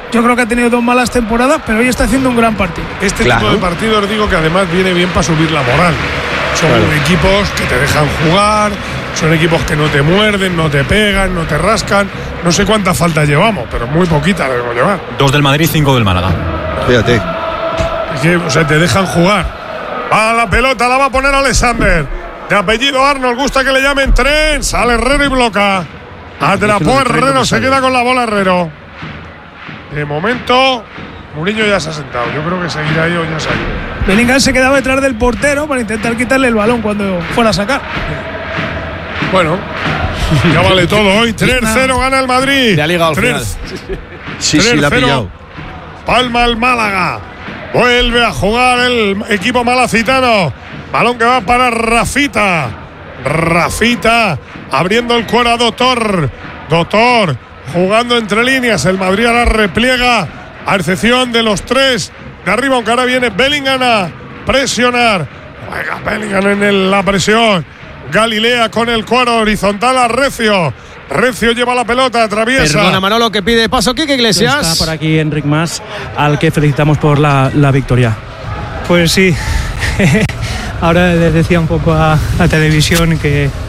yo creo que ha tenido dos malas temporadas, pero hoy está haciendo un gran partido. Este Claro. tipo de partidos digo que además viene bien para subir la moral. Son Claro. equipos que te dejan jugar, son equipos que no te muerden, no te pegan, no te rascan. No sé cuántas faltas llevamos, pero muy poquitas debemos llevar. Dos del Madrid, cinco del Málaga. Fíjate. Es que, o sea, te dejan jugar. Va la pelota, la va a poner Alexander. De apellido Arnold, gusta que le llamen tren. Sale Herrero y bloca. Atrapó Herrero, se queda con la bola Herrero. De momento, Mourinho ya se ha sentado. Yo creo que seguirá ahí o ya se ha ido. Bellingham se quedaba detrás del portero para intentar quitarle el balón cuando fuera a sacar. Bueno, ya vale todo hoy. tres cero gana el Madrid. Le ha ligado al final. Sí, sí, la ha pillado. Palma el Málaga. Vuelve a jugar el equipo malacitano. Balón que va para Rafita. Rafita abriendo el cuero a Doctor. Doctor jugando entre líneas. El Madrid ahora repliega, a excepción de los tres de arriba, aunque ahora viene Bellingham a presionar. Juega Bellingham en el- la presión. Galilea con el cuero horizontal a Recio. Recio lleva la pelota, atraviesa. Perdona, Manolo, que pide paso Quique Iglesias. Está por aquí Enric Mas, al que felicitamos por la, la victoria. Pues sí, ahora les decía un poco a la televisión que